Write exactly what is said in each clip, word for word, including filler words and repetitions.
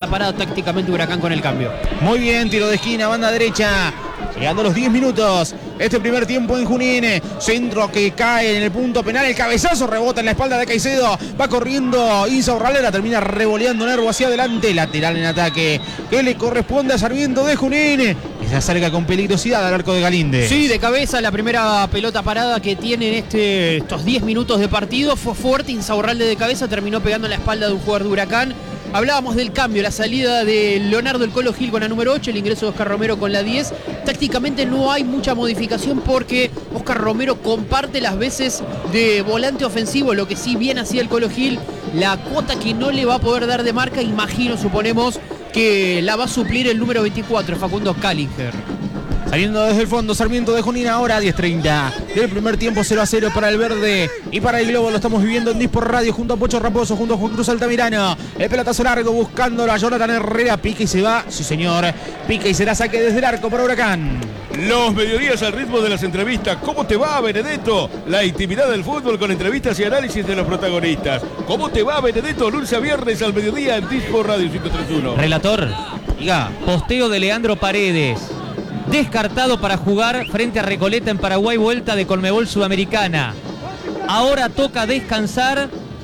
parada tácticamente Huracán con el cambio. Muy bien, tiro de esquina, banda derecha. Llegando a los diez minutos. Este primer tiempo en Junín. Centro que cae en el punto penal. El cabezazo rebota en la espalda de Caicedo. Va corriendo Insaurralde. Termina revoleando Nervo hacia adelante. Lateral en ataque que le corresponde a Sarmiento de Junín. Y se acerca con peligrosidad al arco de Galíndez. Sí, de cabeza la primera pelota parada que tiene en este, estos diez minutos de partido. Fue fuerte. Insaurralde de cabeza terminó pegando en la espalda de un jugador de Huracán. Hablábamos del cambio, la salida de Leonardo El Colo Gil con la número ocho, el ingreso de Oscar Romero con la diez. Tácticamente no hay mucha modificación porque Oscar Romero comparte las veces de volante ofensivo, lo que sí bien hacía el Colo Gil. La cuota que no le va a poder dar de marca, imagino, suponemos, que la va a suplir el número veinticuatro, Facundo Kallinger. Saliendo desde el fondo, Sarmiento de Junín ahora diez treinta. Del primer tiempo cero a cero para el verde y para el globo. Lo estamos viviendo en Dispor Radio junto a Pocho Raposo, junto a Juan Cruz Altamirano. El pelotazo largo buscándolo a Jonathan Herrera. Pica y se va. Sí, señor. Pica y será saque desde el arco para Huracán. Los mediodías al ritmo de las entrevistas. ¿Cómo te va, Benedetto? La intimidad del fútbol con entrevistas y análisis de los protagonistas. ¿Cómo te va, Benedetto? Lunes a viernes al mediodía en Dispor Radio ciento treinta y uno. Relator, diga, posteo de Leandro Paredes. Descartado para jugar frente a Recoleta en Paraguay, vuelta de Conmebol Sudamericana. Ahora toca descansar,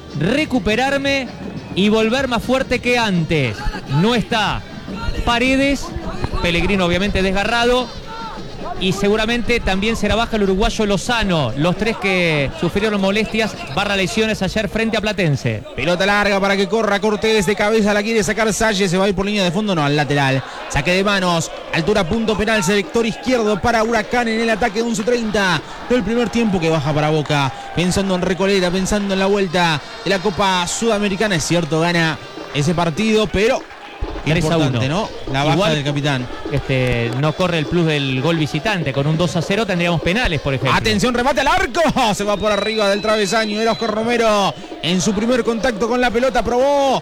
recuperarme y volver más fuerte que antes. No está Paredes, Pellegrino obviamente desgarrado, y seguramente también será baja el uruguayo Lozano, los tres que sufrieron molestias barra lesiones ayer frente a Platense. Pelota larga para que corra Cortés, de cabeza la quiere sacar Salle, se va a ir por línea de fondo, no, al lateral. Saque de manos, altura punto penal, sector izquierdo para Huracán en el ataque de once treinta del primer tiempo, que baja para Boca, pensando en Recoleta, pensando en la vuelta de la Copa Sudamericana. Es cierto, gana ese partido, pero importante, ¿no? La baja Igual, del capitán. Este, no corre el plus del gol visitante. Con un dos a cero tendríamos penales, por ejemplo. Atención, remate al arco. Se va por arriba del travesaño. Era Oscar Romero en su primer contacto con la pelota. Probó.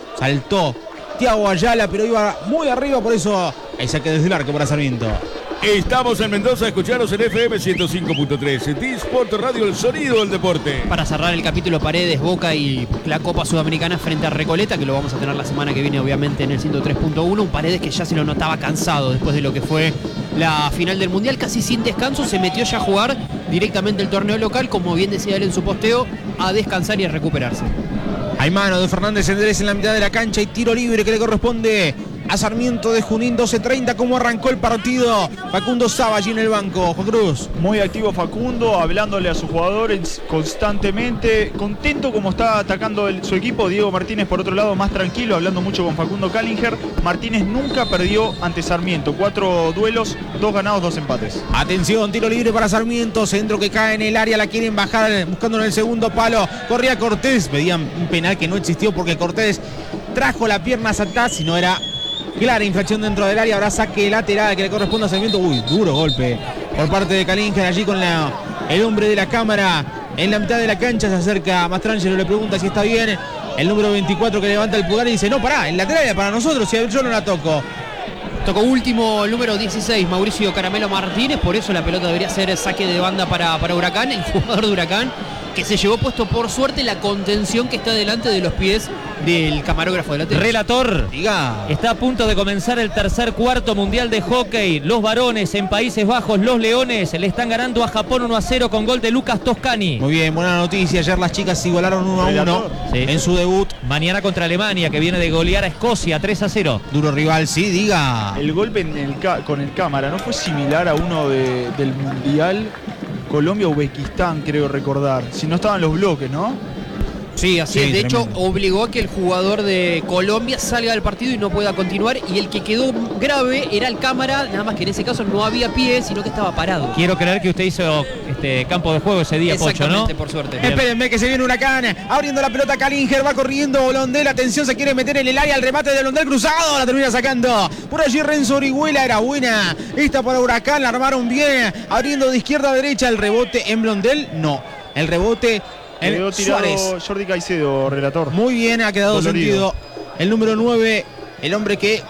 Saltó Thiago Ayala, pero iba muy arriba. Por eso hay saque desde el arco para Sarmiento. Estamos en Mendoza, escucharos en F M ciento cinco punto tres. Disport Radio, el sonido del deporte. Para cerrar el capítulo, Paredes, Boca y la Copa Sudamericana frente a Recoleta, que lo vamos a tener la semana que viene obviamente en el ciento tres punto uno. Un Paredes que ya se lo notaba cansado después de lo que fue la final del Mundial, casi sin descanso. Se metió ya a jugar directamente el torneo local, como bien decía él en su posteo, a descansar y a recuperarse. Hay mano de Fernández Endrés en la mitad de la cancha y tiro libre que le corresponde a Sarmiento de Junín. Doce treinta, ¿cómo arrancó el partido? Facundo Saba allí en el banco. Juan Cruz. Muy activo Facundo, hablándole a sus jugadores constantemente. Contento como está atacando el, su equipo. Diego Martínez, por otro lado, más tranquilo, hablando mucho con Facundo Kallinger. Martínez nunca perdió ante Sarmiento. Cuatro duelos, dos ganados, dos empates. Atención, tiro libre para Sarmiento. Centro que cae en el área, la quieren bajar buscando en el segundo palo. Corría Cortés. Pedían un penal que no existió porque Cortés trajo la pierna hacia atrás y no era clara infracción dentro del área. Habrá saque lateral que le corresponde a Sarmiento. Uy, duro golpe por parte de Kallinger allí con la, el hombre de la cámara en la mitad de la cancha. Se acerca Mastrangelo, le pregunta si está bien. El número veinticuatro que levanta el pulgar y dice: no, pará, el lateral era para nosotros, si yo no la toco. Tocó último el número dieciséis, Mauricio Caramelo Martínez. Por eso la pelota debería ser saque de banda para, para Huracán, el jugador de Huracán, que se llevó puesto por suerte la contención que está delante de los pies del camarógrafo de la tele. Relator, diga. Está a punto de comenzar el tercer cuarto mundial de hockey. Los varones en Países Bajos, los Leones, le están ganando a Japón uno a cero con gol de Lucas Toscani. Muy bien, buena noticia. Ayer las chicas igualaron uno a uno sí. en su debut. Mañana contra Alemania, que viene de golear a Escocia tres a cero. Duro rival, sí, diga. El golpe en el con el cámara, ¿no fue similar a uno de, del mundial? Colombia-Uzbekistán, creo recordar. Si no estaban los bloques, ¿no? Sí, así sí, es. De tremendo. hecho, obligó a que el jugador de Colombia salga del partido y no pueda continuar. Y el que quedó grave era el cámara, nada más que en ese caso no había pie, sino que estaba parado. Quiero creer que usted hizo este campo de juego ese día, Pocho, ¿no? Por suerte. Espérenme que se viene Huracán. Abriendo la pelota Kallinger, va corriendo Blondel. Atención, se quiere meter en el área. El remate de Blondel cruzado. La termina sacando. Por allí Renzo Orihuela, era buena. Esta para Huracán, la armaron bien. Abriendo de izquierda a derecha. El rebote en Blondel, no. El rebote en Quedó tirado Suárez. Jordi Caicedo, relator. Muy bien, ha quedado Dolorido. sentido. El número nueve, el hombre que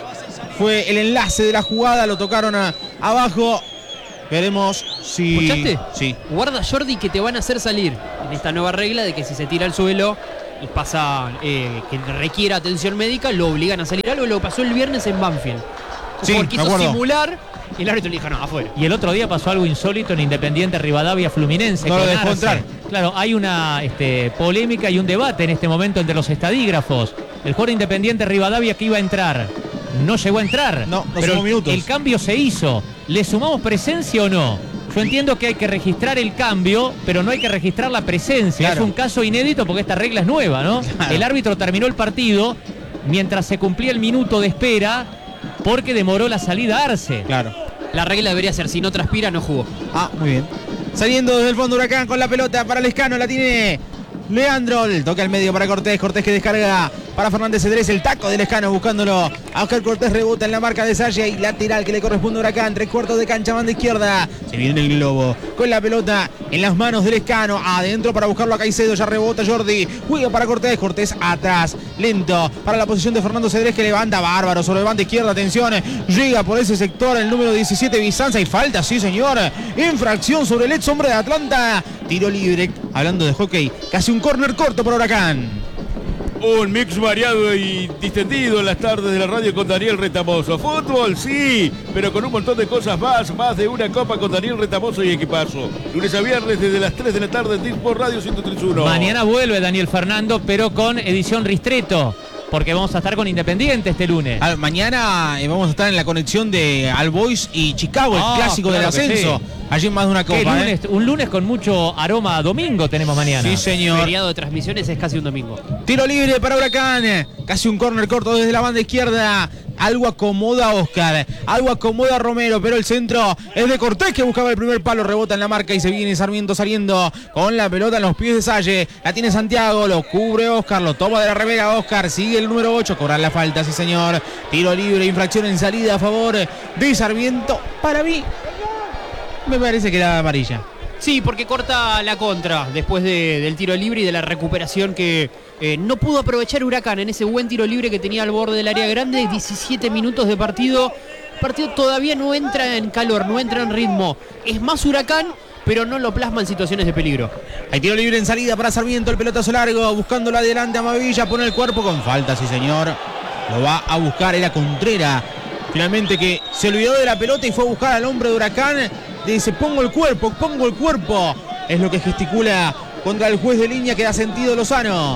fue el enlace de la jugada. Lo tocaron a, abajo. Veremos si... ¿Escuchaste? Sí. Guarda, Jordi, que te van a hacer salir en esta nueva regla de que si se tira al suelo pasa eh, que requiera atención médica, lo obligan a salir. Algo lo pasó el viernes en Banfield. Un Sí, jugador me quiso acuerdo. simular y el árbitro le dijo, no, afuera. Y el otro día pasó algo insólito en Independiente Rivadavia Fluminense. No lo con dejó Arce. entrar. Claro, hay una este, polémica y un debate en este momento entre los estadígrafos. El jugador Independiente Rivadavia que iba a entrar, no llegó a entrar. No, no pero sumó minutos. el cambio se hizo. ¿Le sumamos presencia o no? Yo entiendo que hay que registrar el cambio, pero no hay que registrar la presencia. Claro. Es un caso inédito porque esta regla es nueva, ¿no? Claro. El árbitro terminó el partido mientras se cumplía el minuto de espera porque demoró la salida Arce. Claro. La regla debería ser, si no transpira, no jugó. Ah, muy bien. Saliendo desde el fondo Huracán con la pelota para Lescano, la tiene Leandro, el toque al medio para Cortés, Cortés que descarga para Fernández Cedrés, el taco de Lescano buscándolo a Oscar Cortés, rebota en la marca de Salle y lateral que le corresponde a Huracán, tres cuartos de cancha, banda izquierda, se viene el globo con la pelota en las manos de Lescano, adentro para buscarlo a Caicedo, ya rebota Jordi, juega para Cortés, Cortés atrás, lento para la posición de Fernando Cedrés que levanta bárbaro sobre banda izquierda, atención, llega por ese sector el número diecisiete Bizanza y falta, sí señor, infracción sobre el ex hombre de Atlanta, tiro libre, hablando de hockey, casi un córner corto para Huracán. Un mix variado y distendido en las tardes de la radio con Daniel Retamoso. Fútbol, sí, pero con un montón de cosas más. Más de una copa con Daniel Retamoso y equipazo. Lunes a viernes desde las tres de la tarde en Dispo Radio ciento tres punto uno. Mañana vuelve Daniel Fernando, pero con edición Ristreto, porque vamos a estar con Independiente este lunes. Al- mañana eh, vamos a estar en la conexión de All Boys y Chicago, Ah, el clásico claro del que ascenso. sí. Allí en más de una ¿Qué copa. lunes? ¿eh? Un lunes con mucho aroma a domingo tenemos mañana. Sí, señor. Feriado de transmisiones es casi un domingo. Tiro libre para Huracán. Casi un córner corto desde la banda izquierda. Algo acomoda a Oscar. Algo acomoda a Romero. Pero el centro es de Cortés que buscaba el primer palo. Rebota en la marca y se viene Sarmiento saliendo con la pelota en los pies de Salle. La tiene Santiago. Lo cubre Oscar. Lo toma de la remera Oscar. Sigue el número ocho. Cobrar la falta, sí señor. Tiro libre. Infracción en salida a favor de Sarmiento. Para mí, me parece que era amarilla. Sí, porque corta la contra después de- del tiro libre y de la recuperación que eh, no pudo aprovechar Huracán en ese buen tiro libre que tenía al borde del área grande. diecisiete minutos de partido. El partido todavía no entra en calor, no entra en ritmo. Es más Huracán, pero no lo plasma en situaciones de peligro. Hay tiro libre en salida para Sarmiento, el pelotazo largo, buscándolo adelante a Mavilla, pone el cuerpo con falta, sí señor. Lo va a buscar, era Contrera. Finalmente que se olvidó de la pelota y fue a buscar al hombre de Huracán. Dice, pongo el cuerpo, pongo el cuerpo. Es lo que gesticula contra el juez de línea que da sentido Lozano.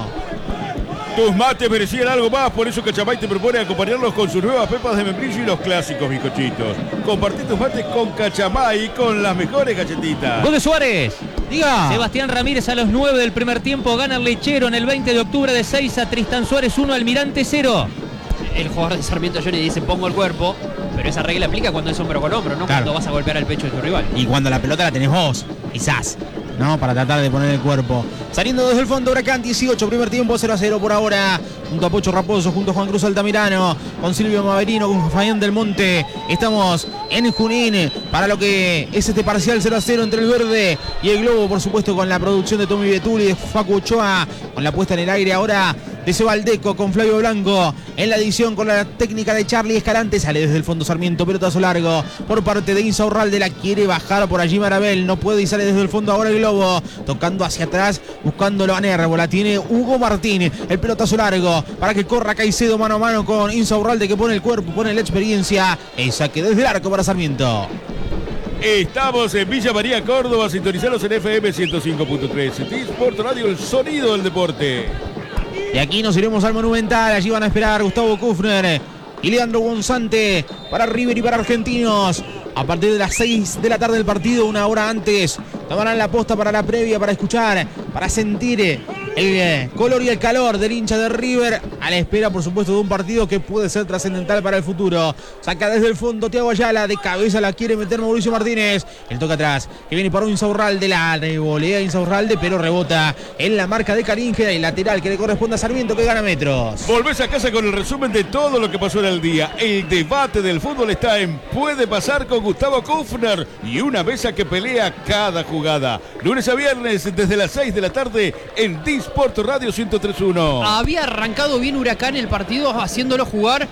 Tus mates merecían algo más, por eso Cachamay te propone acompañarlos con sus nuevas pepas de membrillo y los clásicos bizcochitos. Compartí tus mates con Cachamay con las mejores galletitas. Gol de Suárez. Diga. Sebastián Ramírez a los nueve del primer tiempo gana el Lechero en el veinte de octubre de seis a Tristán Suárez uno, Almirante cero. El jugador de Sarmiento Johnny dice pongo el cuerpo, pero esa regla aplica cuando es hombro con hombro, no Claro. cuando vas a golpear al pecho de tu rival. Y cuando la pelota la tenés vos, quizás, ¿no? Para tratar de poner el cuerpo. Saliendo desde el fondo Huracán, dieciocho, primer tiempo, cero a cero por ahora. Junto a Pocho Raposo, junto a Juan Cruz Altamirano, con Silvio Maverino, con Fabián del Monte. Estamos en Junín para lo que es este parcial cero a cero entre el verde y el globo, por supuesto, con la producción de Tommy Betuli, de Facu Ochoa, con la puesta en el aire ahora de Sebaldeco, con Flavio Blanco en la edición, con la técnica de Charlie Escalante. Sale desde el fondo Sarmiento, pelotazo largo por parte de Insaurralde, la quiere bajar por allí Marabel, no puede y sale desde el fondo ahora el globo, tocando hacia atrás, buscándolo a Nervo, la tiene Hugo Martín, el pelotazo largo para que corra Caicedo mano a mano con Insaurralde, que pone el cuerpo, pone la experiencia, el saque desde el arco para Sarmiento. Estamos en Villa María, Córdoba, sintonizados en F M ciento cinco punto tres. Sport Radio, el sonido del deporte. Y aquí nos iremos al Monumental. Allí van a esperar Gustavo Kufner y Leandro Gonzante para River y para Argentinos. A partir de las seis de la tarde del partido, una hora antes, tomarán la posta para la previa, para escuchar, para sentir el color y el calor del hincha de River, a la espera, por supuesto, de un partido que puede ser trascendental para el futuro. Saca desde el fondo Thiago Ayala, de cabeza la quiere meter Mauricio Martínez. El toque atrás, que viene para un Insaurralde, la revolea Insaurralde, pero rebota en la marca de Caríngera, y lateral que le corresponde a Sarmiento, que gana metros. Volvés a casa con el resumen de todo lo que pasó en el día. El debate del fútbol está en Puede Pasar con Gustavo Kufner y una mesa que pelea cada jugada. Lunes a viernes desde las seis de la tarde en Dis Sport Radio ciento tres punto uno. Había arrancado bien Huracán el partido, haciéndolo jugar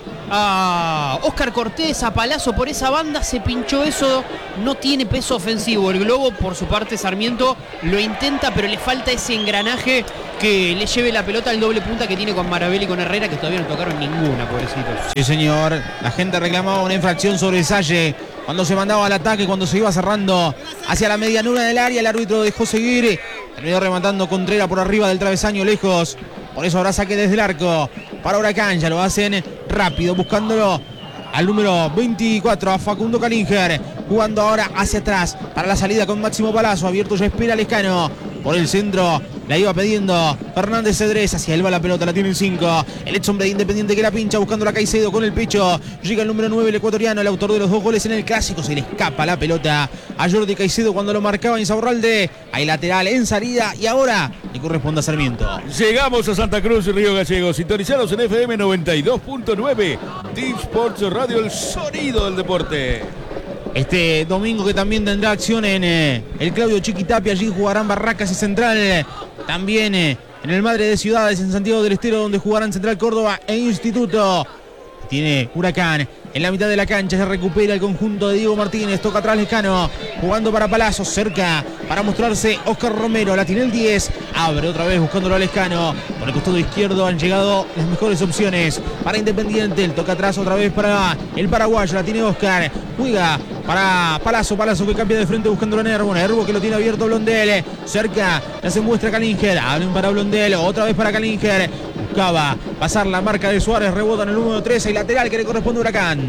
a Oscar Cortés, a Palazzo por esa banda, se pinchó eso, no tiene peso ofensivo. El Globo, por su parte, Sarmiento lo intenta, pero le falta ese engranaje que le lleve la pelota al doble punta que tiene con Marabel y con Herrera, que todavía no tocaron ninguna, pobrecitos. Sí, señor. La gente reclamaba una infracción sobre Salle cuando se mandaba al ataque, cuando se iba cerrando hacia la medianura del área. El árbitro dejó seguir, terminó rematando Contreras por arriba del travesaño, lejos. Por eso habrá saque desde el arco para Huracán. Ya lo hacen rápido, buscándolo al número veinticuatro, a Facundo Calinger. Jugando ahora hacia atrás para la salida con Máximo Palazzo. Abierto ya espera Lescano. Por el centro la iba pidiendo Fernández Cedrés. Hacia él va la pelota, la tiene el cinco. El ex hombre de Independiente que la pincha, buscando la Caicedo con el pecho. Llega el número nueve, el ecuatoriano, el autor de los dos goles en el clásico. Se le escapa la pelota a Jordi Caicedo cuando lo marcaba Insaurralde. Hay lateral en salida y ahora le corresponde a Sarmiento. Llegamos a Santa Cruz y Río Gallegos. Sintonizados en F M noventa y dos punto nueve. D-Sports Radio, el sonido del deporte. Este domingo que también tendrá acción en eh, el Claudio Chiquitapia. Allí jugarán Barracas y Central. También eh, en el Madre de Ciudades, en Santiago del Estero, donde jugarán Central Córdoba e Instituto. Tiene Huracán en la mitad de la cancha. Se recupera el conjunto de Diego Martínez. Toca atrás Lescano, jugando para Palazzo. Cerca para mostrarse Oscar Romero. La tiene el diez. Abre otra vez buscándolo a Lescano. Por el costado izquierdo han llegado las mejores opciones para Independiente. El toca atrás otra vez para el paraguayo. La tiene Oscar. Juega para Palazzo. Palazzo que cambia de frente buscando a Nervo. Nervo que lo tiene abierto Blondel. Cerca la se muestra Calinger. Abren para Blondel. Otra vez para Calinger. Buscaba pasar la marca de Suárez. Rebota en el número trece. Y lateral que le corresponde a Huracán.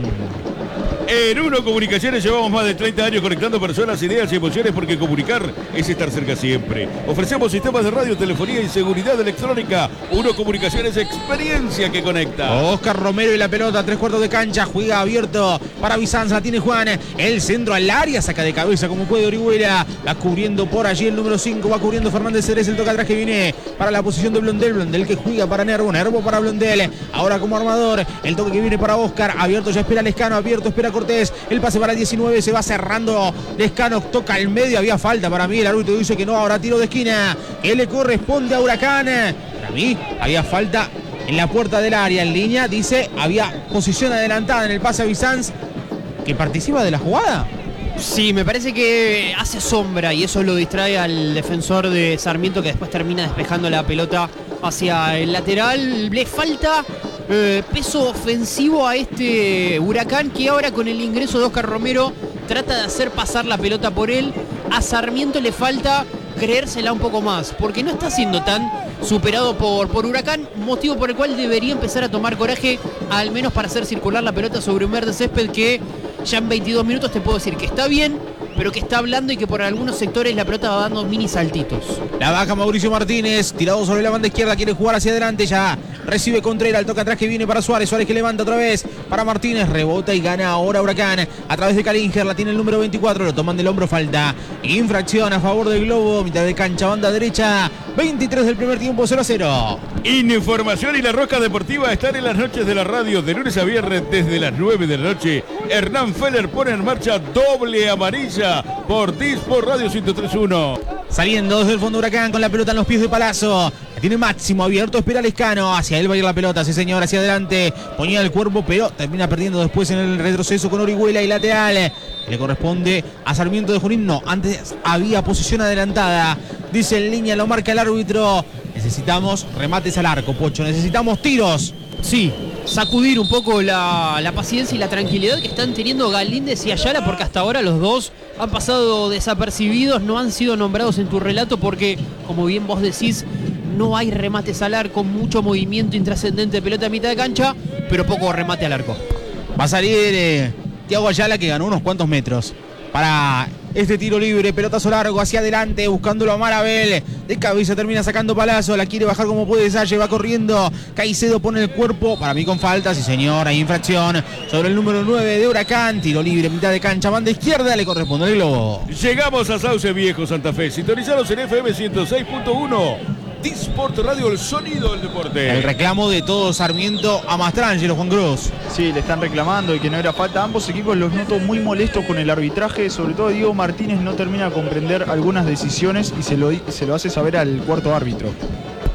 En Uno Comunicaciones llevamos más de treinta años conectando personas, ideas y emociones, porque comunicar es estar cerca siempre. Ofrecemos sistemas de radio, telefonía y seguridad electrónica. Uno Comunicaciones, experiencia que conecta. Oscar Romero y la pelota, tres cuartos de cancha, juega abierto para Bizanz, la tiene Juan, el centro al área, saca de cabeza como puede Orihuela, va cubriendo por allí el número cinco, va cubriendo Fernández Cedrés, el toca atrás que viene para la posición de Blondel, Blondel que juega para Nervo, Nervo para Blondel, ahora como armador, el toque que viene para Oscar, abierto ya espera Lescano, abierto espera Cortés, el pase para el diecinueve, se va cerrando Lescano, toca el medio, había falta para mí, el árbitro dice que no, ahora tiro de esquina, que le corresponde a Huracán, para mí había falta en la puerta del área, en línea, dice, había posición adelantada en el pase a Bizanz, que participa de la jugada. Sí, me parece que hace sombra y eso lo distrae al defensor de Sarmiento, que después termina despejando la pelota hacia el lateral. Le falta eh, peso ofensivo a este Huracán, que ahora con el ingreso de Oscar Romero trata de hacer pasar la pelota por él. A Sarmiento le falta creérsela un poco más, porque no está siendo tan superado por, por Huracán, motivo por el cual debería empezar a tomar coraje, al menos para hacer circular la pelota sobre un verde césped que ya en veintidós minutos te puedo decir que está bien, pero que está hablando y que por algunos sectores la pelota va dando mini saltitos. La baja Mauricio Martínez, tirado sobre la banda izquierda, quiere jugar hacia adelante, ya recibe Contreras, el toque atrás que viene para Suárez, Suárez que levanta otra vez para Martínez, rebota y gana ahora Huracán a través de Calinger, la tiene el número veinticuatro, lo toman del hombro, falta, infracción a favor del Globo, mitad de cancha, banda derecha, veintitrés del primer tiempo, cero a cero. Información y la Rosca Deportiva están en las noches de la radio de lunes a viernes desde las nueve de la noche. Hernán Feller pone en marcha doble amarilla por D-Sport Radio ciento tres punto uno. Saliendo desde el fondo Huracán con la pelota en los pies de Palazzo. La tiene Máximo abierto, espera Lescano. Hacia él va a ir la pelota, sí señor, hacia adelante. Ponía el cuerpo, pero termina perdiendo después en el retroceso con Orihuela y lateral. Le corresponde a Sarmiento de Junín. No, antes había posición adelantada. Dice en línea, lo marca el árbitro. Necesitamos remates al arco, Pocho. Necesitamos tiros. Sí, sacudir un poco la, la paciencia y la tranquilidad que están teniendo Galíndez y Ayala, porque hasta ahora los dos han pasado desapercibidos, no han sido nombrados en tu relato porque, como bien vos decís, no hay remates al arco, mucho movimiento intrascendente de pelota a mitad de cancha, pero poco remate al arco. Va a salir eh, Thiago Ayala, que ganó unos cuantos metros para este tiro libre, pelotazo largo hacia adelante, buscándolo a Marabel, de cabeza termina sacando Palazzo, la quiere bajar como puede Salle, va corriendo, Caicedo pone el cuerpo, para mí con falta, sí señor, hay infracción sobre el número nueve de Huracán, tiro libre, mitad de cancha, banda izquierda, le corresponde el Globo. Llegamos a Sauce Viejo, Santa Fe, sintonizados en F M ciento seis punto uno. D-Sport Radio, el sonido del deporte. El reclamo de todo Sarmiento a Mastrangelo, Juan Cruz. Sí, le están reclamando y que no era falta. Ambos equipos los noto muy molestos con el arbitraje. Sobre todo Diego Martínez no termina de comprender algunas decisiones y se lo, se lo hace saber al cuarto árbitro.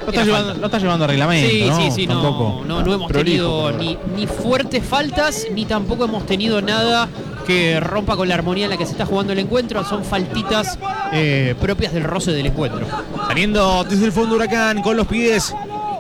Lo está, Era llevando, falta. lo está llevando a reglamento, Sí, ¿no? sí, sí, no, Tampoco. no, no hemos Prolijo, tenido ni, ni fuertes faltas, ni tampoco hemos tenido nada que rompa con la armonía en la que se está jugando el encuentro. Son faltitas eh, propias del roce del encuentro. Saliendo desde el fondo Huracán con los pies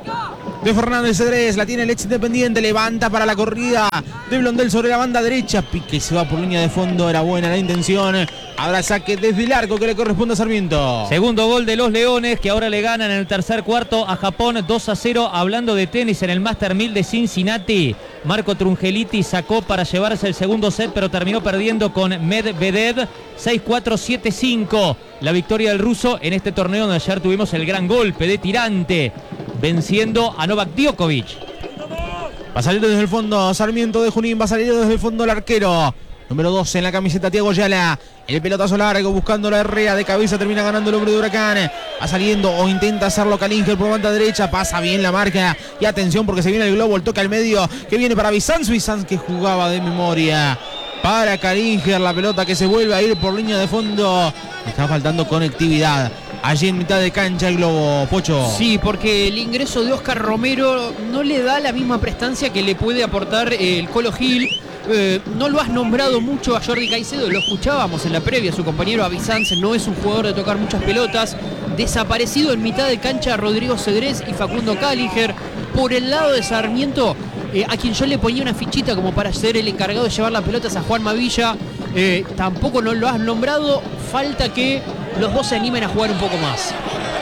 de Fernández Cedrés, la tiene el ex Independiente, levanta para la corrida de Blondel sobre la banda derecha, pique se va por línea de fondo, era buena la intención, habrá saque desde el arco que le corresponde a Sarmiento. Segundo gol de los Leones, que ahora le ganan en el tercer cuarto a Japón dos a cero. Hablando de tenis, en el Master mil de Cincinnati, Marco Trungeliti sacó para llevarse el segundo set, pero terminó perdiendo con Medvedev seis cuatro siete cinco. La victoria del ruso en este torneo donde ayer tuvimos el gran golpe de tirante, venciendo a Novak Djokovic. Va a salir desde el fondo Sarmiento de Junín, va a salir desde el fondo el arquero. Número doce en la camiseta, Thiago Yala. El pelotazo largo buscando la Herrera, de cabeza termina ganando el hombre de Huracán. Va saliendo o intenta hacerlo Kalinger por banda derecha, pasa bien la marca. Y atención porque se viene el globo, el toque al medio que viene para Bizanz. Bizanz que jugaba de memoria para Kalinger, la pelota que se vuelve a ir por línea de fondo. Está faltando conectividad. Allí en mitad de cancha el globo, Pocho. Sí, porque el ingreso de Oscar Romero no le da la misma prestancia que le puede aportar el Colo Gil. Eh, no lo has nombrado mucho a Jordi Caicedo, lo escuchábamos en la previa, su compañero Avizanz no es un jugador de tocar muchas pelotas. Desaparecido en mitad de cancha Rodrigo Cedrés y Facundo Kalinger. Por el lado de Sarmiento, eh, a quien yo le ponía una fichita como para ser el encargado de llevar las pelotas a Juan Mavilla, eh, tampoco no lo has nombrado. Falta que los dos se animen a jugar un poco más.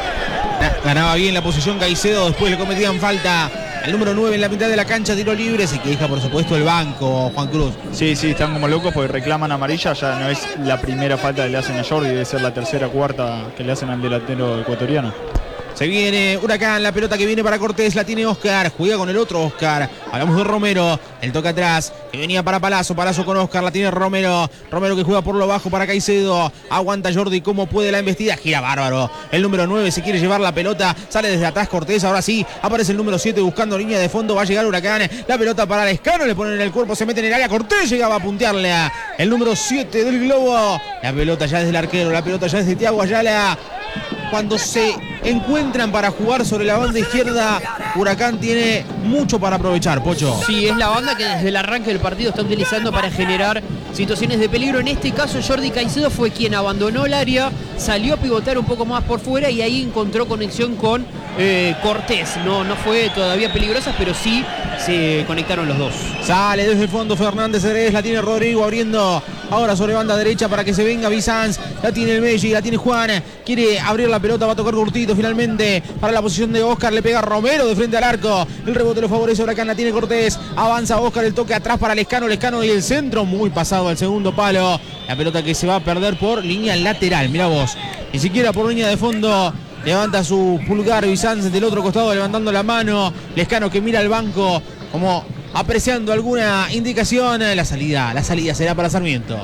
Ganaba bien la posición Caicedo, después le cometían falta al número nueve en la mitad de la cancha, tiro libre, se queja por supuesto el banco, Juan Cruz. Sí, sí, están como locos porque reclaman amarilla, ya no es la primera falta que le hacen a Jordi, debe ser la tercera, cuarta que le hacen al delantero ecuatoriano. Se viene Huracán, la pelota que viene para Cortés, la tiene Oscar, juega con el otro Oscar. Hablamos de Romero, el toque atrás, que venía para Palazzo, Palazzo con Oscar, la tiene Romero. Romero que juega por lo bajo para Caicedo, aguanta Jordi como puede la embestida, gira bárbaro. El número nueve se quiere llevar la pelota, sale desde atrás Cortés, ahora sí, aparece el número siete buscando línea de fondo, va a llegar Huracán. La pelota para Lescano, le ponen en el cuerpo, se mete en el área, Cortés llegaba a puntearle a el número siete del globo. La pelota ya es del arquero, la pelota ya es de Thiago Ayala. Cuando se encuentran para jugar sobre la banda izquierda, Huracán tiene mucho para aprovechar, Pocho. Sí, es la banda que desde el arranque del partido está utilizando para generar situaciones de peligro. En este caso Jordi Caicedo fue quien abandonó el área, salió a pivotar un poco más por fuera y ahí encontró conexión con eh, Cortés. No, no fue todavía peligrosa, pero sí se conectaron los dos. Sale desde el fondo Fernández Cedrés, la tiene Rodrigo abriendo ahora sobre banda derecha para que se venga Bizanz. La tiene el Belli, la tiene Juan, quiere abrir la pelota, va a tocar Curtito finalmente para la posición de Oscar, le pega Romero de frente al arco, el rebote lo favorece Huracán, la tiene Cortés, avanza Oscar, el toque atrás para Lescano, Lescano y el centro, muy pasado al segundo palo, la pelota que se va a perder por línea lateral, mira vos, ni siquiera por línea de fondo. Levanta su pulgar Bizanz del otro costado levantando la mano, Lescano que mira al banco como apreciando alguna indicación. La salida, la salida será para Sarmiento.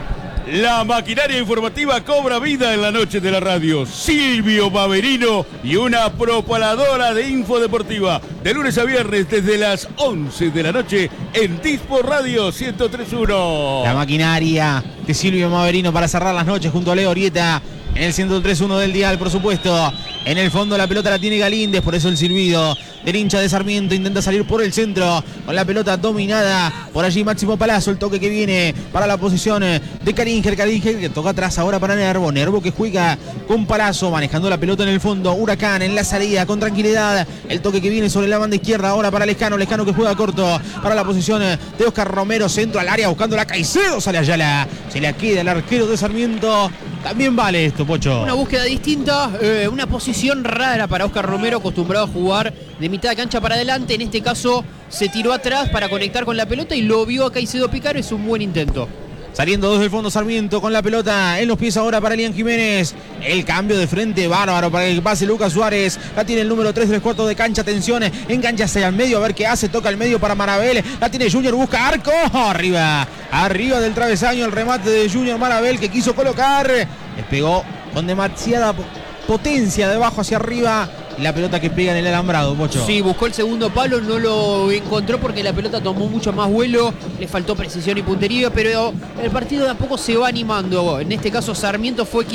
La maquinaria informativa cobra vida en la noche de la radio. Silvio Baverino y una propaladora de info deportiva. De lunes a viernes desde las once de la noche en Dispo Radio ciento tres punto uno. La maquinaria de Silvio Maverino para cerrar las noches junto a Leo Orieta en el ciento tres punto uno del dial, por supuesto. En el fondo la pelota la tiene Galíndez, por eso el silbido del hincha de Sarmiento. Intenta salir por el centro con la pelota dominada. Por allí Máximo Palazzo, el toque que viene para la posición de Kalinger. Kalinger que toca atrás ahora para Nervo. Nervo que juega con Palazzo, manejando la pelota en el fondo. Huracán en la salida con tranquilidad. El toque que viene sobre la banda izquierda ahora para Lescano. Lescano que juega corto para la posición de Oscar Romero. Centro al área buscando la Caicedo. Sale Ayala. Se le queda el arquero de Sarmiento. También vale esto, Pocho. Una búsqueda distinta, eh, una posición rara para Oscar Romero, acostumbrado a jugar de mitad de cancha para adelante. En este caso se tiró atrás para conectar con la pelota y lo vio a Caicedo picar. Es un buen intento. Saliendo desde el fondo Sarmiento con la pelota en los pies ahora para Elian Jiménez. El cambio de frente bárbaro para el pase Lucas Suárez. La tiene el número tres, tres cuartos de cancha. Atención, enganchase al medio a ver qué hace. Toca el medio para Marabel. La tiene Junior, busca arco. Arriba, arriba del travesaño el remate de Junior Marabel que quiso colocar. Despegó con demasiada potencia de abajo hacia arriba. La pelota que pega en el alambrado, Pocho. Sí, buscó el segundo palo, no lo encontró porque la pelota tomó mucho más vuelo, le faltó precisión y puntería, pero el partido de a poco se va animando. En este caso Sarmiento fue quien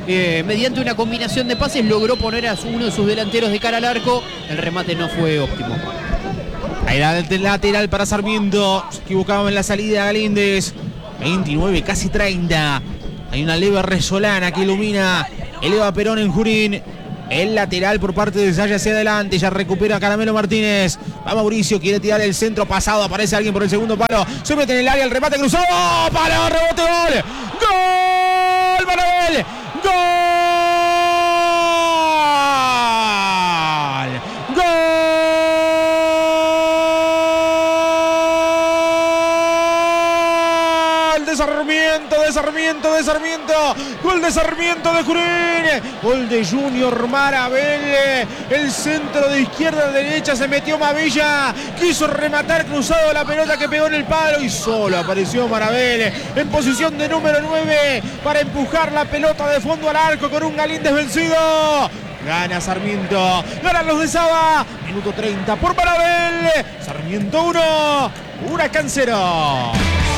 eh, mediante una combinación de pases logró poner a su, uno de sus delanteros de cara al arco. El remate no fue óptimo. Ahí la lateral para Sarmiento. Se equivocaba en la salida Galíndez. veintinueve, casi treinta. Hay una leve resolana que ilumina el Eva Perón en Junín. El lateral por parte de Zaya hacia adelante. Ya recupera Caramelo Martínez. Va Mauricio, quiere tirar el centro pasado. Aparece alguien por el segundo palo. Se mete en el área, el remate cruzado. ¡Palo! ¡Rebote! ¡Gol! ¡Gol! ¡Marabel! ¡Gol! ¡Gol! De Sarmiento, de Sarmiento, de Sarmiento. Gol de Sarmiento de Junín. Gol de Junior Marabel. El centro de izquierda a derecha se metió Mavilla. Quiso rematar cruzado la pelota que pegó en el palo y solo apareció Marabel en posición de número nueve para empujar la pelota de fondo al arco con un Galíndez vencido. Gana Sarmiento. Ganan los de Saba. Minuto treinta por Marabel. Sarmiento uno. Huracán cero.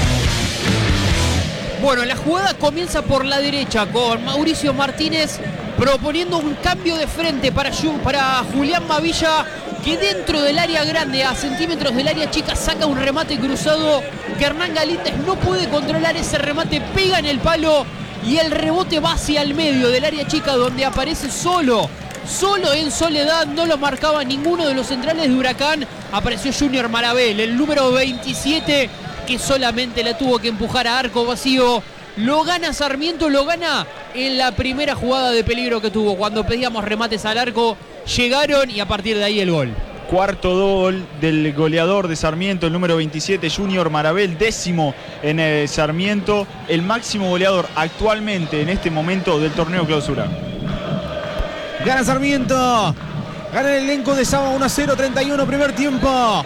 Bueno, la jugada comienza por la derecha con Mauricio Martínez proponiendo un cambio de frente para, para Julián Mavilla, que dentro del área grande, a centímetros del área chica, saca un remate cruzado que Hernán Galíndez no puede controlar. Ese remate pega en el palo y el rebote va hacia el medio del área chica, donde aparece solo, solo en soledad. No lo marcaba ninguno de los centrales de Huracán. Apareció Junior Marabel, el número veintisiete, que solamente la tuvo que empujar a arco vacío. Lo gana Sarmiento, lo gana en la primera jugada de peligro que tuvo. Cuando pedíamos remates al arco, llegaron y a partir de ahí el gol. Cuarto gol del goleador de Sarmiento, el número veintisiete, Junior Marabel, décimo en el Sarmiento, el máximo goleador actualmente en este momento del torneo clausura. Gana Sarmiento, gana el elenco de Saba uno a cero, treinta y uno primer tiempo.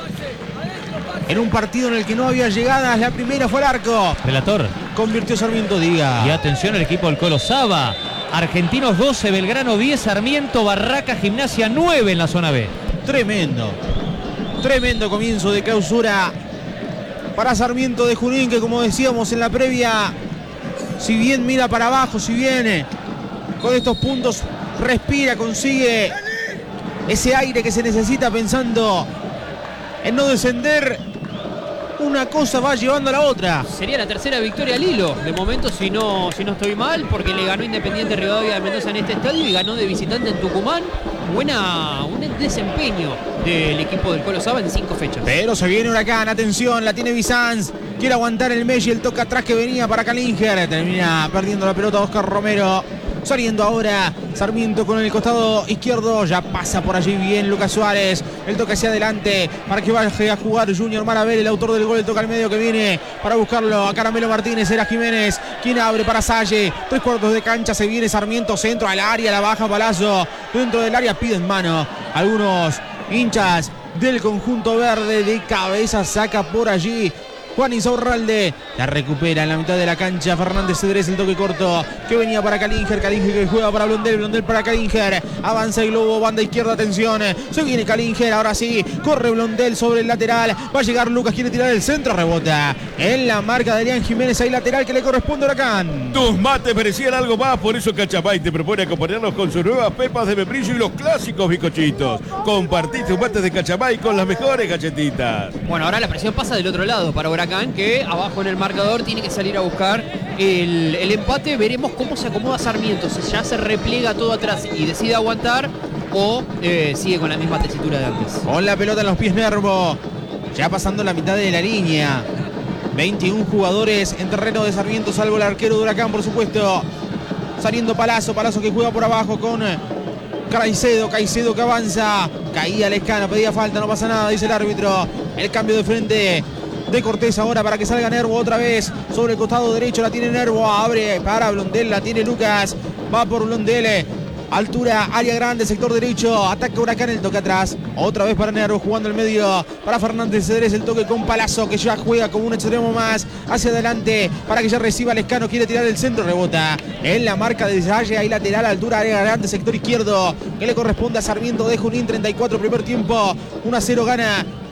En un partido en el que no había llegadas, la primera fue al arco. Relator. Convirtió Sarmiento, diga. Y atención al equipo del Colo Saba. Argentinos doce, Belgrano diez, Sarmiento, Barraca, Gimnasia nueve en la zona B. Tremendo. Tremendo comienzo de clausura para Sarmiento de Junín, que como decíamos en la previa, si bien mira para abajo, si bien con estos puntos respira, consigue ese aire que se necesita pensando en no descender, una cosa va llevando a la otra. Sería la tercera victoria al hilo, de momento, si no, si no estoy mal, porque le ganó Independiente Rivadavia de Mendoza en este estadio y ganó de visitante en Tucumán. Buena, un desempeño del equipo del Colo Saba en cinco fechas. Pero se viene Huracán, atención, la tiene Bizanz, quiere aguantar el Messi, el toque atrás que venía para Kalinger, termina perdiendo la pelota Oscar Romero. Saliendo ahora Sarmiento con el costado izquierdo, ya pasa por allí bien Lucas Suárez, el toque hacia adelante para que vaya a jugar Junior Marabel, el autor del gol, el toque al medio que viene para buscarlo a Caramelo Martínez, era Jiménez quien abre para Salle, tres cuartos de cancha, se viene Sarmiento, centro al área, la baja Palazzo, dentro del área piden mano, algunos hinchas del conjunto verde, de cabeza saca por allí Juan Insaurralde, la recupera en la mitad de la cancha Fernández Cedrés, el toque corto que venía para Kalinger, Kalinger que juega para Blondel, Blondel para Kalinger, avanza el globo, banda izquierda, atención, se viene Kalinger, ahora sí, corre Blondel sobre el lateral, va a llegar Lucas, quiere tirar el centro, rebota en la marca de Adrián Jiménez, ahí lateral que le corresponde a Huracán. Tus mates merecían algo más, por eso Cachamay te propone acompañarnos con sus nuevas pepas de membrillo y los clásicos bizcochitos. Compartí tus mates de Cachamay con las mejores galletitas. Bueno, ahora la presión pasa del otro lado para Huracán, que abajo en el marcador tiene que salir a buscar el, el empate. Veremos cómo se acomoda Sarmiento, si ya se repliega todo atrás y decide aguantar o eh, sigue con la misma tesitura de antes. Con la pelota en los pies Nervo, ya pasando la mitad de la línea, veintiún jugadores en terreno de Sarmiento, salvo el arquero de Huracán, por supuesto. Saliendo Palazzo, Palazzo que juega por abajo con Caicedo, Caicedo que avanza, caía Lescano, pedía falta, no pasa nada, dice el árbitro. El cambio de frente de Cortés ahora para que salga Nervo otra vez sobre el costado derecho, la tiene Nervo, abre para Blondel, la tiene Lucas, va por Blondel, altura, área grande, sector derecho, ataca Huracán, el toque atrás, otra vez para Nervo, jugando el medio para Fernández Cedrés, el toque con Palazzo que ya juega como un extremo más hacia adelante para que ya reciba Lescano, quiere tirar el centro, rebota en la marca de Salle, ahí lateral, altura, área grande, sector izquierdo que le corresponde a Sarmiento de Junín, treinta y cuatro primer tiempo, uno a cero gana